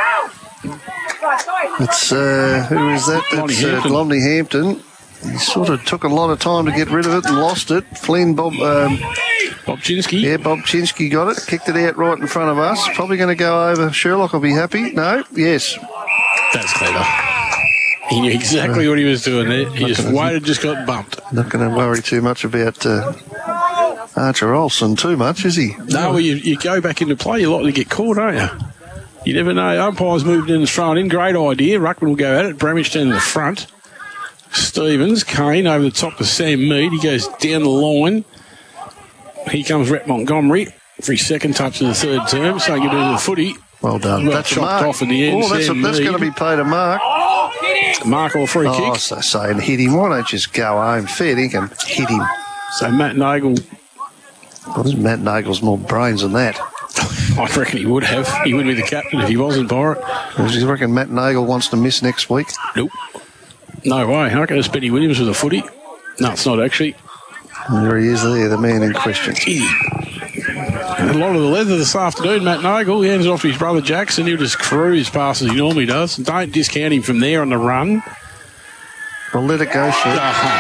It's, uh, who is that? Lonnie That's uh, Hampton. Lonnie Hampton. He sort of took a lot of time to get rid of it and lost it. Flynn, Bob... Um, Bob Chinsky. Yeah, Bob Chinsky got it. Kicked it out right in front of us. Probably going to go over. Sherlock will be happy. No? Yes. That's clever. He knew exactly what he was doing there. He just waited, just got bumped. Not going to worry too much about uh, Archer Olsen too much, is he? No, well, you, you go back into play, you're likely to get caught, aren't you? You never know. Umpires moved in and thrown in. Great idea. Ruckman will go at it. Bramish down to the front. Stevens, Kane over the top to Sam Mead. He goes down the line. Here comes Rhett Montgomery for his second touch of the third term. So you do the footy. Well done. Well, that's a chopped mark. off in the end. Oh, that's, Sam that's Mead. going to be paid a mark. Mark or free Oh, kick. so saying hit him. Why don't you just go home? Fair dinkum. Hit him. So Matt Nagel, Well, Matt Nagel's more brains than that. I reckon he would have. He would be the captain if he wasn't Pirate. Do you reckon Matt Nagel wants to miss next week? Nope. No way. I reckon it's Benny Williams with a footy. No, it's not actually. There he is there, the man in question. A lot of the leather this afternoon, Matt Nagle. He hands it off to his brother Jackson. He'll just cruise past as he normally does. Don't discount him from there on the run. Well, let it go, Shep.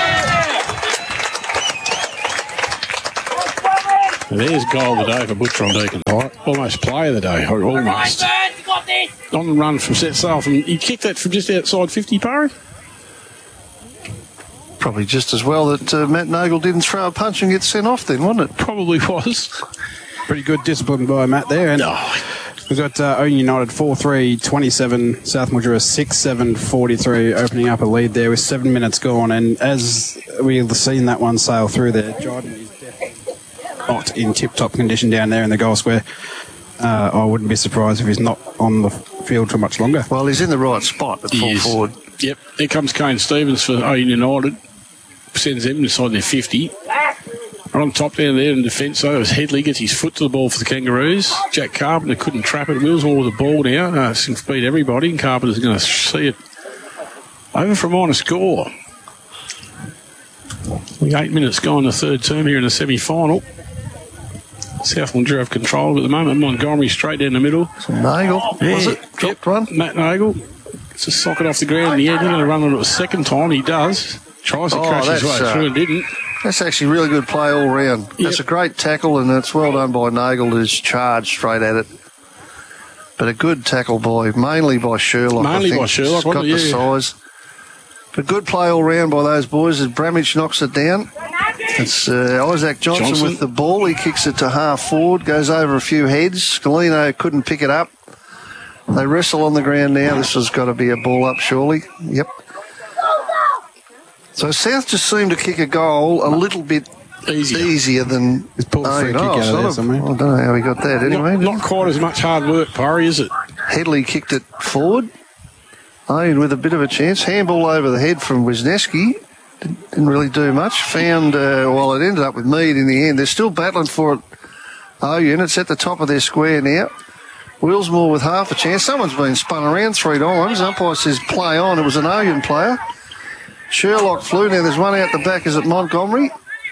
And there's goal of the day for Butcher on Deacon. Right. Almost play of the day, or almost. On the run from set sail. From, he kicked that from just outside fifty, Parry. Probably just as well that uh, Matt Nagle didn't throw a punch and get sent off then, wasn't it? Probably was. Pretty good discipline by Matt there. And oh. We've got uh, Owen United four three twenty-seven, South Mildura six seven forty-three, opening up a lead there with seven minutes gone. And as we've seen that one sail through there, Jordan is definitely not in tip-top condition down there in the goal square. Uh, I wouldn't be surprised if he's not on the field for much longer. Well, he's in the right spot at full forward. Yep, here comes Kane Stevens for Owen United. Sends them inside their fifty. Right on top down there in defence, though, as Headley gets his foot to the ball for the Kangaroos. Jack Carpenter couldn't trap it. Willsmore with the ball now. Uh, it's going to beat everybody, and Carpenter's going to see it over for a minor score. With eight minutes gone, the third term here in the semi-final. South Mildura have control at the moment. Montgomery straight down the middle. Nagle, yeah. was it? Dropped yep. one. Matt Nagle. It's a socket off the ground in the end. He's going to run on it a second time. He does. Tries to oh, crash his way uh, through and didn't. That's actually really good play all round. Yep. That's a great tackle, and it's well done by Nagle, who's charged straight at it. But a good tackle by, mainly by Sherlock. Mainly I think. by Sherlock, Got the yeah. size. But good play all round by those boys as Bramage knocks it down. It's uh, Isaac Johnson, Johnson with the ball. He kicks it to half forward, goes over a few heads. Scalino couldn't pick it up. They wrestle on the ground now. This has got to be a ball up, surely. Yep. So South just seemed to kick a goal a little bit easier, easier than... He's pulled a free oh, kick no, out of sort there of, somewhere. I don't know how he got that anyway. Not, not quite as much hard work, Parry, is it? Headley kicked it forward. Owen with a bit of a chance. Handball over the head from Wisniewski. Didn't, didn't really do much. Found, uh, well, it ended up with Mead in the end. They're still battling for it. Owen, it's at the top of their square now. Willsmore with half a chance. Someone's been spun around three times. Umpire says play on. It was an Owen player. Sherlock flew. Now there's one out the back. Is it Montgomery?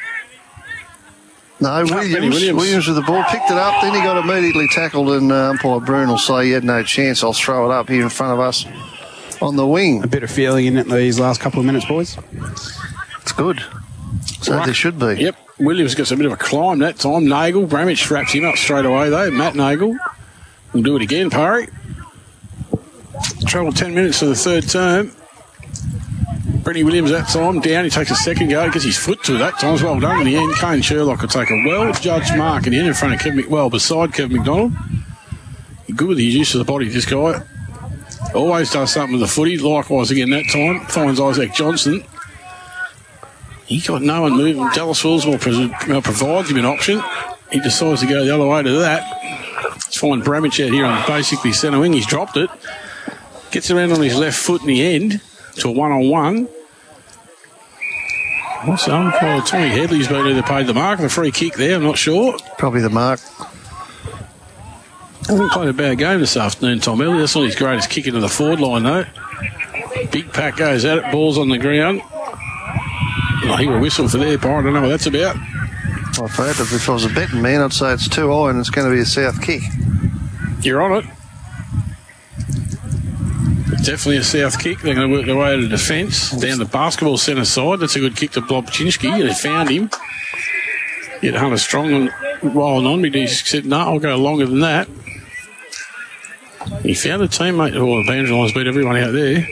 No, No, Williams. Benny Williams. Williams with the ball. Picked it up. Then he got immediately tackled, and uh, umpire Brune will say he had no chance. I'll throw it up here in front of us on the wing. A bit of feeling in it these last couple of minutes, boys. It's good. So Right. there should be. Yep. Williams gets a bit of a climb that time. Nagle, Bramage wraps him up straight away, though. Matt Nagle will do it again, Parry. Travel ten minutes to the third term. Brenny Williams that time down. He takes a second go. Gets his foot to it that time. Well done in the end. Kane Sherlock will take a well-judged mark in the end in front of Kevin McWell, beside Kevin McDonald. Good with his use of the body, this guy. Always does something with the footy. Likewise again that time. Finds Isaac Johnson. He got no one moving. Dallas Willsmore provides him an option. He decides to go the other way to that. Let's find Bramage out here on basically centre wing. He's dropped it. Gets around on his left foot in the end to a one-on-one. What's the umpire? Tommy Headley's been either paid the mark or the free kick there. I'm not sure. Probably the mark. Hasn't played a bad game this afternoon, Tom Elliott. That's not his greatest kick into the forward line, though. Big pack goes at it. Ball's on the ground. I hear a whistle for their part. I don't know what that's about. Well, if I, had to, if I was a betting man, I'd say it's too high and it's going to be a South kick. You're on it. Definitely a South kick. They're going to work their way to the defence. Down the basketball centre side. That's a good kick to Blobczynski. They found him. Hit Hunter Strong and rolling on me. He said, no, I'll go longer than that. He found a teammate. Oh, the boundary line's beat everyone out there.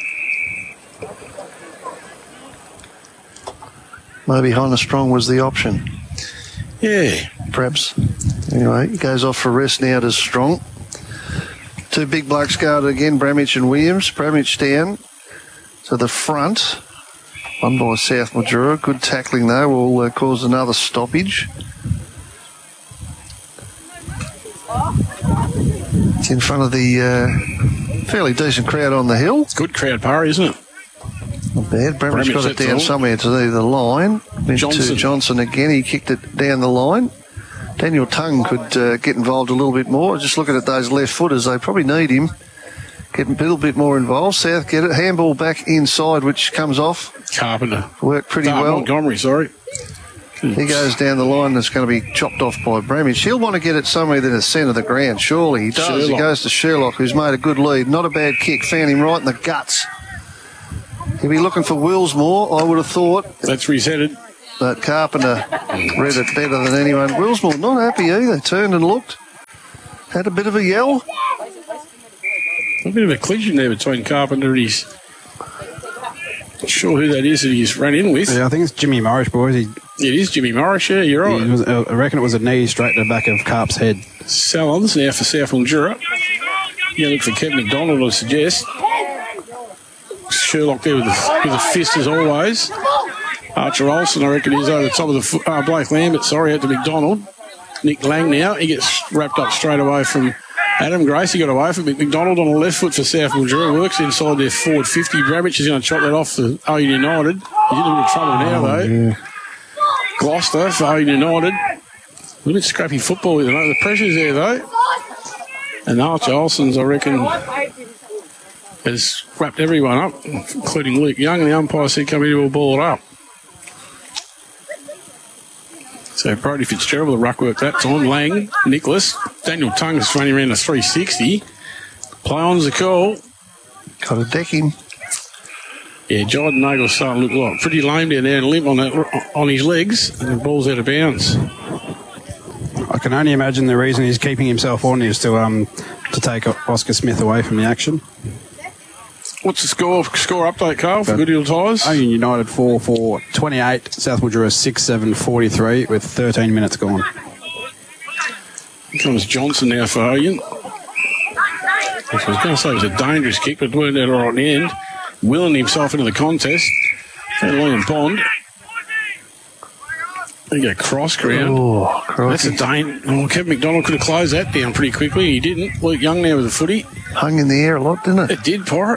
Maybe Hunter Strong was the option. Yeah. Perhaps. Anyway, he goes off for rest now to Strong. Two big blokes guarded again, Bramage and Williams. Bramage down to the front. One by South Mildura. Good tackling, though, will uh, cause another stoppage. It's in front of the uh, fairly decent crowd on the hill. Good crowd, Parry, isn't it? Not bad. Bramage got it down all. somewhere to the, the line. Went Johnson. to Johnson again. He kicked it down the line. Daniel Tongue could uh, get involved a little bit more. Just looking at those left footers, they probably need him. Get a little bit more involved. South get it. Handball back inside, which comes off. Carpenter. Worked pretty no, well. Montgomery, sorry. He goes down the line and it's going to be chopped off by Bramage. He'll want to get it somewhere in the centre of the ground, surely. He does. Sherlock. He goes to Sherlock, who's made a good lead. Not a bad kick. Found him right in the guts. He'll be looking for Willsmore, I would have thought. That's where he's headed. But Carpenter read it better than anyone. Willsmore not happy either. Turned and looked. Had a bit of a yell. A bit of a collision there between Carpenter and his... Not sure who that is that he's run in with. Yeah, I think it's Jimmy Morris, boys. He, it is Jimmy Morris, yeah, you're right. It was, I reckon it was a knee straight to the back of Carp's head. Salons now for South Mildura. Yeah, look for Kevin McDonald, I suggest. Sherlock there with a, with a fist as always. Archer Olsen, I reckon, is over the top of the foot. Uh, Blake Lambert, sorry, out to McDonald. Nick Lang now. He gets wrapped up straight away from Adam Grace. He got away from it. McDonald on the left foot for South Mildura. Works inside their forward fifty. Bramage is going to chop that off for Owen United. He's in a bit of trouble now, though. Yeah. Gloucester for Owen United. A little bit scrappy football with them. The pressure's there, though. And Archer Olsen's, I reckon, has wrapped everyone up, including Luke Young, and the umpire said come in, we'll ball it up. So Brody Fitzgerald with the ruck work that time. Lang, Nicholas, Daniel Tongue's running around a three sixty. Play on's the call. Got to deck him. Yeah, Jordan Nagle's starting to look like pretty lame down there and limp on that on his legs, and the ball's out of bounds. I can only imagine the reason he's keeping himself on is to um to take Oscar Smith away from the action. What's the score score update, Carl, for Goodwill Tyres? Owen United four four twenty-eight, South Mildura six seven forty-three with thirteen minutes gone. Here comes Johnson now for Hogan. I was going to say it was a dangerous kick, but it weren't out right in the end. Willing himself into the contest. And Liam Bond. There you go, cross ground. Oh, That's a dane. Oh, Kevin McDonald could have closed that down pretty quickly. He didn't. Luke Young now with the footy. Hung in the air a lot, didn't it? It did, Pirate.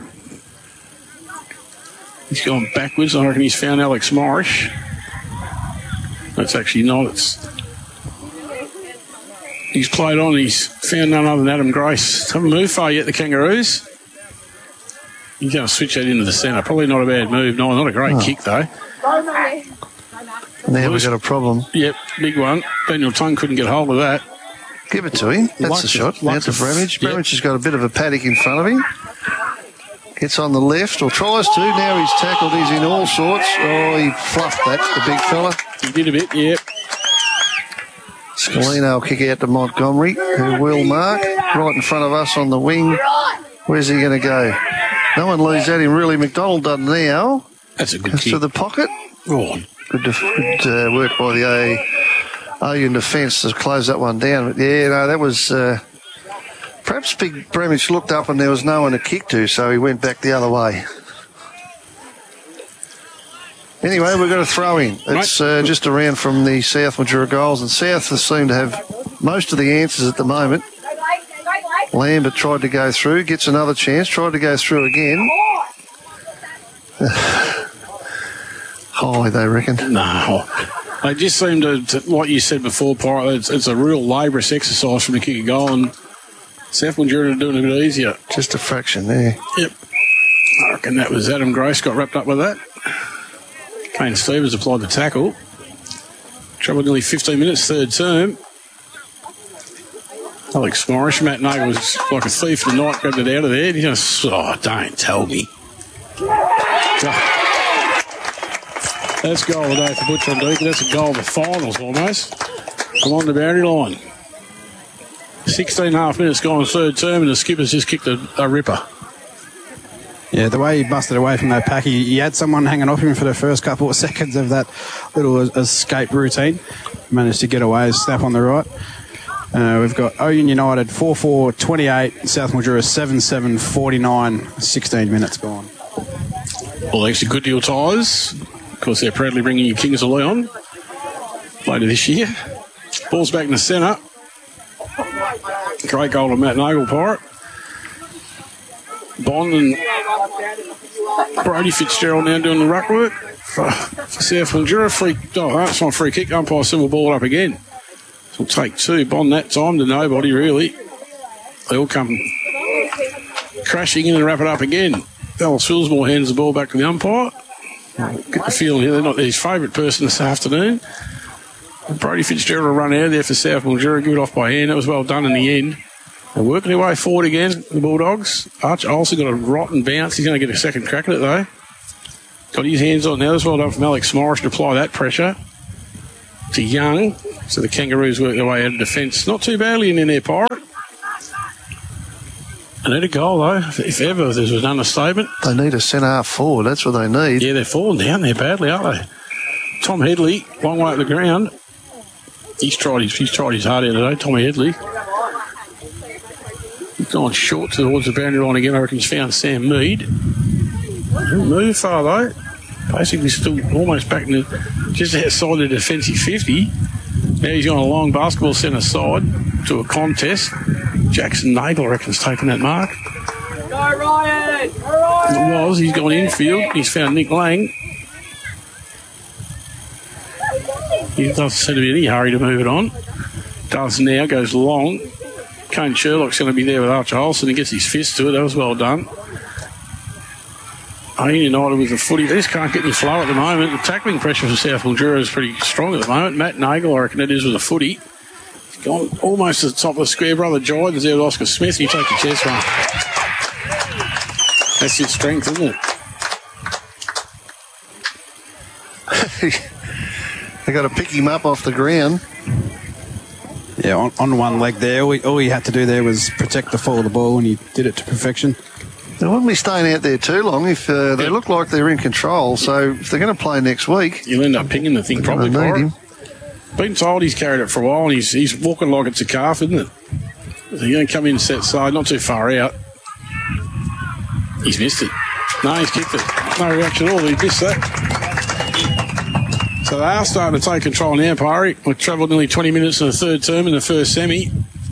He's gone backwards. I reckon he's found Alex Morris. That's actually not. It's he's played on. He's found none other than Adam Grace. Haven't moved far yet, the Kangaroos. He's going to switch that into the centre. Probably not a bad move. No, not a great Oh. kick, though. Now we've got a problem. Yep, big one. Daniel Tongue couldn't get hold of that. Give it to him. That's Likes the it- shot. likes Out to it. Bramage. Yep. Bramage has got a bit of a paddock in front of him. Gets on the left, or tries to. Now he's tackled. He's in all sorts. Oh, he fluffed that, the big fella. He did a bit, yep. Scalino will kick out to Montgomery, who will mark. Right in front of us on the wing. Where's he going to go? No one leaves at him, really. McDonald done now. That's a good Goes kick. to the pocket. Oh, Good, def- good uh, work by the A. Owen defence to close that one down. But yeah, no, that was... Uh, perhaps Big Bramage looked up and there was no one to kick to, so he went back the other way. Anyway, we've got a throw in. It's uh, just around from the South Mildura goals, and South seem to have most of the answers at the moment. Lambert tried to go through, gets another chance, tried to go through again. High, they reckon. No. They just seem to, to like you said before, Pirate, it's, it's a real laborious exercise from the kick a goal, and South Mildura are doing it a bit easier. Just a fraction there. Yep. I reckon that was Adam Grace got wrapped up with that. Kane Stevens applied the tackle. Trouble nearly fifteen minutes, third term. Alex Morris, Matt Nagel was like a thief in the night, grabbed it out of there. He just, oh, don't tell me. That's goal of the day for Butcher and Deacon. That's a goal of the finals almost. Along the boundary line. sixteen and a half minutes gone third term, and the skipper's just kicked a, a ripper. Yeah, the way he busted away from that pack, he, he had someone hanging off him for the first couple of seconds of that little escape routine. Managed to get away, snap on the right. Uh, we've got Owen United four four twenty-eight, South Mildura seven seven forty-nine, sixteen minutes gone. Well, thanks to Goodwill Tyres. Of course, they're proudly bringing you Kings of Leon later this year. Ball's back in the centre. Great goal to Matt Nagel, Pirate. Bond and Brody Fitzgerald now doing the ruck work for, for South Mildura. Free, oh, that's not a free kick. Umpire Silver ball up again. So we'll take two. Bond that time to nobody, really. They all come crashing in and wrap it up again. Dallas Fillsmore hands the ball back to the umpire. Get the feeling here they're not his favourite person this afternoon. Brody Fitzgerald will run out there for South Mildura. Good off by hand. That was well done in the end. They're working their way forward again, the Bulldogs. Arch also got a rotten bounce. He's going to get a second crack at it, though. Got his hands on now. That's well done from Alex Morris to apply that pressure to Young. So the Kangaroos work their way out of defence. Not too badly in there, Pirate. They need a goal, though. If ever there was an understatement. They need a centre-half forward. That's what they need. Yeah, they're falling down there badly, aren't they? Tom Headley, long way up the ground. He's tried his, he's tried his heart out today, Tommy Headley. He's gone short towards the boundary line again. I reckon he's found Sam Mead. Didn't move far, though. Basically still almost back in the, just outside the defensive fifty. Now he's gone a long basketball centre side to a contest. Jackson Nagel, I reckon, is taking that mark. Go, Ryan! Go, Ryan! It was. He's gone infield. He's found Nick Lang. He doesn't seem to be in any hurry to move it on. Does now, goes long. Kane Sherlock's going to be there with Archer Olsen. He gets his fist to it. That was well done. Owen United with the footy. They just can't get any flow at the moment. The tackling pressure for South Mildura is pretty strong at the moment. Matt Nagel, I reckon it is, with the footy. He's gone almost to the top of the square. Brother Jordan's there with Oscar Smith. He takes the chest run. That's his strength, isn't it? They got to pick him up off the ground. Yeah, on, on one leg there. All he, all he had to do there was protect the fall of the ball, and he did it to perfection. They wouldn't be staying out there too long if uh, they yeah. look like they're in control. So if they're going to play next week, you'll end up pinging the thing probably. Need him. Been told he's carried it for a while, and he's he's walking like it's a calf, isn't it? He's going to come in set side, not too far out. He's missed it. No, he's kicked it. No reaction at all. He missed that. So they are starting to take control now, Pirate. We've travelled nearly twenty minutes in the third term in the first semi.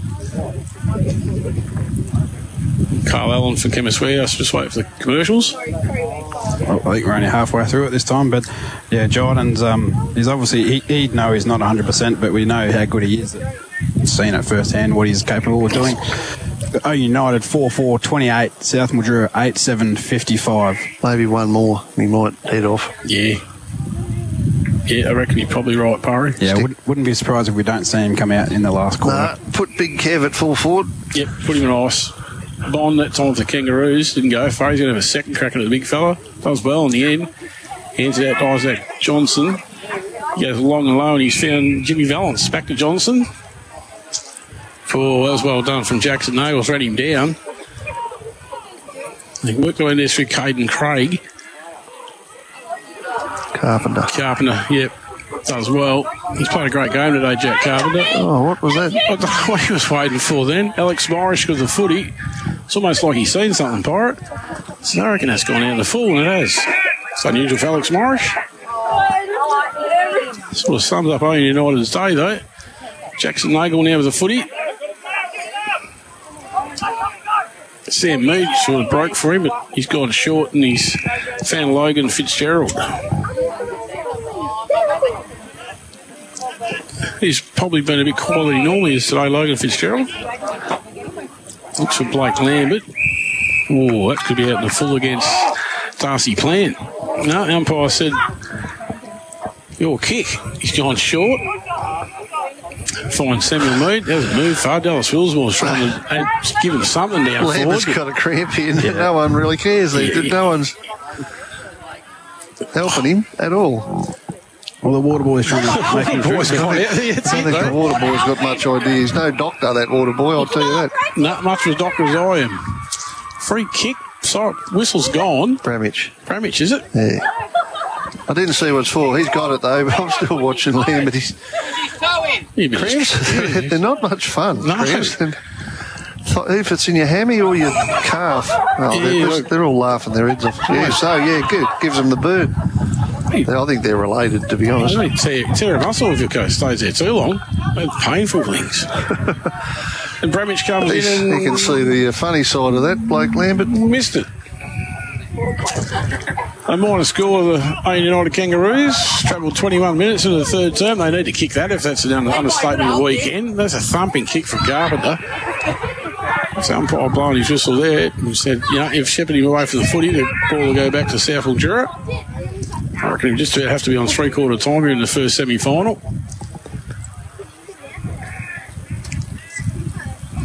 Carl Allen for Chemist Warehouse. Just wait for the commercials. Well, I think we're only halfway through it this time, but yeah, Jordan's um, he's obviously he, he'd know he's not one hundred percent, but we know how good he is. Seen it firsthand what he's capable of doing. O United four four twenty-eight, South Mildura eight seven fifty-five. Maybe one more, he might head off. Yeah. Yeah, I reckon you're probably right, Parry. Yeah, wouldn't, wouldn't be surprised if we don't see him come out in the last quarter. Nah, put Big Kev at full forward. Yep, put him in ice. Bond that time for the Kangaroos. Didn't go far. He's going to have a second crack at the big fella. Does well in the end. Hands it out to Isaac Johnson. He goes long and low, and he's found Jimmy Valance. Back to Johnson. For, that was well done from Jackson Nagels. Ran him down. They worked their way there through Caden Craig. Carpenter. Carpenter, yep. Does well. He's played a great game today, Jack Carpenter. Oh, what was that? I don't know what he was waiting for then. Alex Morris with the footy. It's almost like he's seen something, Pirate. So I reckon that's gone out of the full, and it has. It's unusual for Alex Morris. Sort of sums up Owen United's day, though. Jackson Nagel now with the footy. Sam Mead sort of broke for him, but he's gone short, and he's found Logan Fitzgerald. He's probably been a bit quality normally as today, Logan Fitzgerald. Looks for Blake Lambert. Oh, that could be out in the full against Darcy Plant. No, umpire said, your kick. He's gone short. Fine Samuel Mead. That was a move far. Dallas Willsmore was trying to give him something down Lambert's forward. got a cramp here. Yeah. No one really cares. Yeah, yeah. No one's helping him at all. Well, the water boy's trying to make him boy's I gone don't out. think, That's I it, don't think though. the water boy's got much idea. He's no doctor, that water boy, I'll tell you that. Not much as doctor as I am. Free kick. Sorry, whistle's gone. Bramich. Bramich, is it? Yeah. I didn't see what it's for. He's got it, though, but I'm still watching Lambert. He's Yeah, but cramps. They're not much fun. No. Cramps. And if it's in your hammy or your calf, oh, Yeah, they're, look. they're all laughing their heads off. Yeah, so, yeah, good. Gives them the bird. I think they're related, to be honest. I tear, tear a muscle if your coach stays there too long. They're painful things. And Bramich comes He's, in and you can see the uh, funny side of that, Blake Lambert. missed it. A minor score of the A United Kangaroos. Travelled twenty-one minutes into the third term. They need to kick that if that's an understatement of the weekend. That's a thumping kick from Carpenter. So umpire blowing his whistle there. He said, you know, if shepherding him away from the footy, the ball will go back to South Mildura. I reckon he'll just have to be on three-quarter time here in the first semi-final.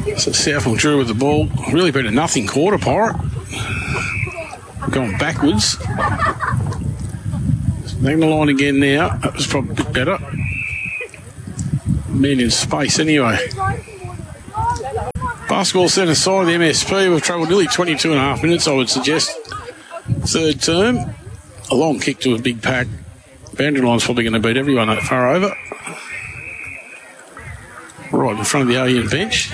So South Mildura with the ball. Really been a nothing quarter, Pirate. Going backwards. Making the line again now. That was probably a bit better. Man in space anyway. Basketball set aside the M S P. We've travelled nearly twenty-two and a half minutes, I would suggest. Third term. A long kick to a big pack. Boundary line's probably going to beat everyone that far over. Right in front of the Alien bench.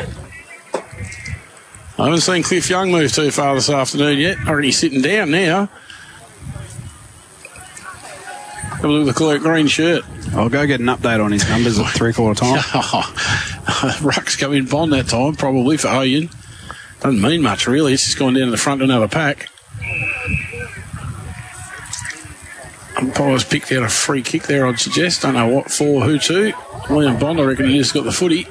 I haven't seen Cliff Young move too far this afternoon yet. I reckon he's sitting down now. Have a look at the green shirt. I'll go get an update on his numbers at three-quarter time. Ruck's come in bond that time, probably, for Oyen. Doesn't mean much, really. It's just gone down to the front to another pack. Umpires picked out a free kick there, I'd suggest. Don't know what for, who to. William Bond, I reckon he just got the footy.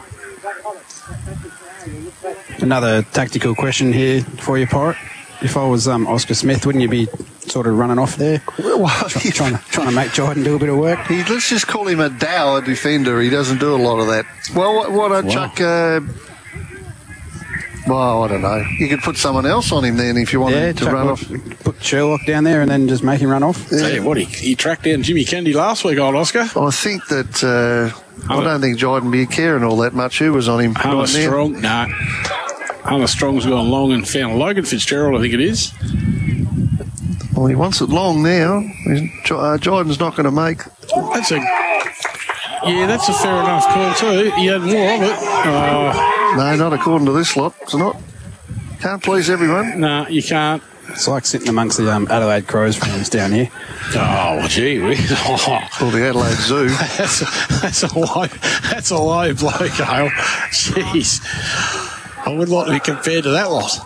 Another tactical question here for you, Pirate. If I was um, Oscar Smith, wouldn't you be sort of running off there? Well, Try, trying, to, trying to make Jordan do a bit of work? He, let's just call him a dour defender. He doesn't do a lot of that. Well, what, what I'd Wow. chuck... Uh, well, I don't know. You could put someone else on him then if you wanted Yeah, to chuck run what- off. Put Sherlock down there and then just make him run off? Tell you what, he, he tracked down Jimmy Kennedy last week, old Oscar. I think that... Uh, I don't think Jordan be caring all that much. Who was on him? Hunter right now? Strong, no. Hunter Strong's gone long and found Logan Fitzgerald, I think it is. Well, he wants it long now. He's- Uh, Jordan's not going to make... That's a... Yeah, that's a fair enough call too. He had more of it. Oh, No, not according to this lot. It's not. Can't please everyone. no, you can't. It's like sitting amongst the um, Adelaide Crows fans down here. Oh, gee whiz. Oh. Or the Adelaide Zoo. That's a, that's a low, that's a low blow, Cale. Jeez. I would like to be compared to that lot.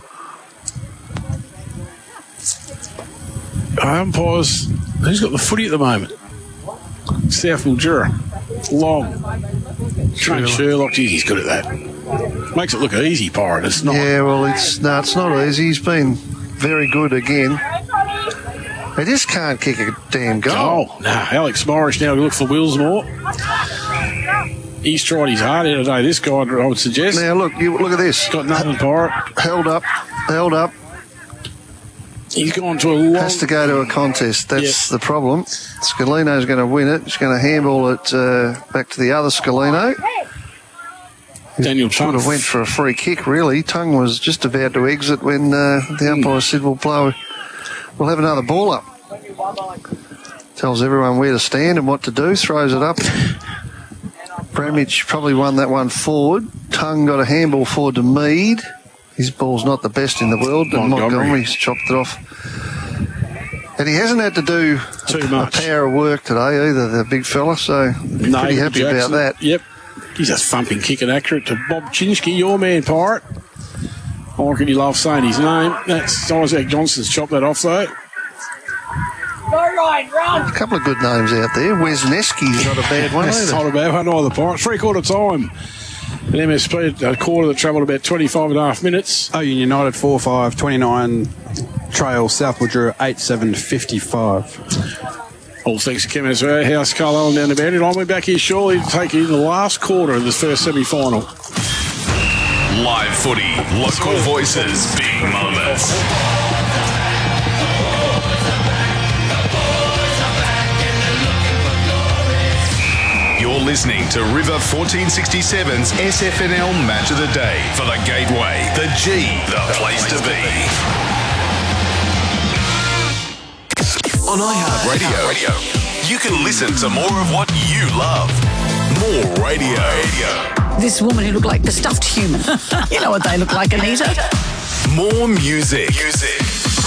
Umpires, who's got the footy at the moment? South Mildura. Long. Trent Sherlock, geez, he's good at that. Makes it look easy, Pirate. It's not. Yeah, well, it's no, it's not easy. He's been very good again. They just can't kick a damn goal. Oh, no. Alex Morris now look for Willsmore. He's tried his heart out today, this guy, I would suggest. Now, look, you look at this. Got nothing, Pirate. Held up, held up. He's gone to a long... Has to go to a contest. That's the problem. Scalino's going to win it. He's going to handball it uh, back to the other Scalino. Daniel Should have went for a free kick, really. Tongue was just about to exit when uh, the umpire said, we'll blow, we'll have another ball up. Tells everyone where to stand and what to do, throws it up. Bramage probably won that one forward. Tongue got a handball forward to Mead. His ball's not the best in the world, but Montgomery. Montgomery's chopped it off. And he hasn't had to do Too a, much. a power of work today either, the big fella, so No, pretty happy Jackson. about that. Yep. He's a thumping kick and accurate to Bob Chinsky, your man, Pirate. I reckon you love saying his name. That's Isaac Johnson's chopped that off, though. Go Ryan, run! A couple of good names out there. Wesneski's not a bad one That's either. not a bad one either, Pirate. Three quarter time. An M S P, a quarter that travelled about twenty-five and a half minutes. Oh, United four five, twenty-nine, Trail, South Mildura eight seven, fifty-five. All thanks to Chemist Warehouse, Carl Allen down the boundary line. We're back here shortly to take you in the last quarter of this first semi-final. Live footy, local voices, big moments. You're listening to River fourteen sixty-seven's S F N L Match of the Day for the Gateway, the G, the place to be. On iHeartRadio, you can listen to more of what you love. More radio. This woman who looked like the stuffed human. You know what they look like, Anita? More music. Music.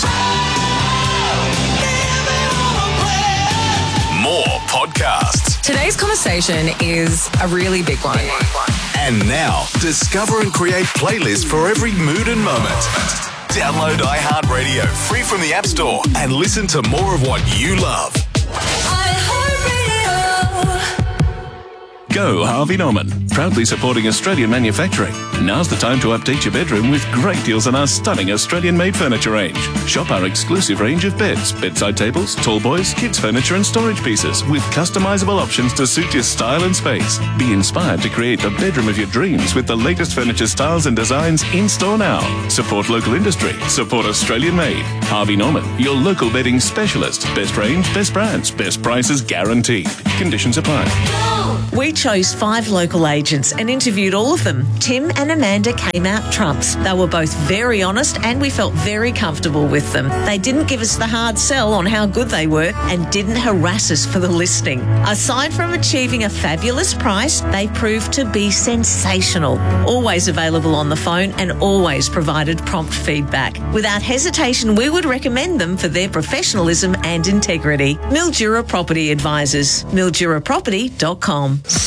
More podcasts. Today's conversation is a really big one. And now, discover and create playlists for every mood and moment. Download iHeartRadio free from the App Store and listen to more of what you love. Go Harvey Norman. Proudly supporting Australian manufacturing. Now's the time to update your bedroom with great deals on our stunning Australian-made furniture range. Shop our exclusive range of beds, bedside tables, tall boys, kids furniture and storage pieces with customisable options to suit your style and space. Be inspired to create the bedroom of your dreams with the latest furniture styles and designs in store now. Support local industry. Support Australian-made. Harvey Norman, your local bedding specialist. Best range, best brands, best prices guaranteed. Conditions apply. We chose five local agents and interviewed all of them. Tim and Amanda came out trumps. They were both very honest and we felt very comfortable with them. They didn't give us the hard sell on how good they were and didn't harass us for the listing. Aside from achieving a fabulous price, they proved to be sensational. Always available on the phone and always provided prompt feedback. Without hesitation, we would recommend them for their professionalism and integrity. Mildura Property Advisors. mildura property dot com.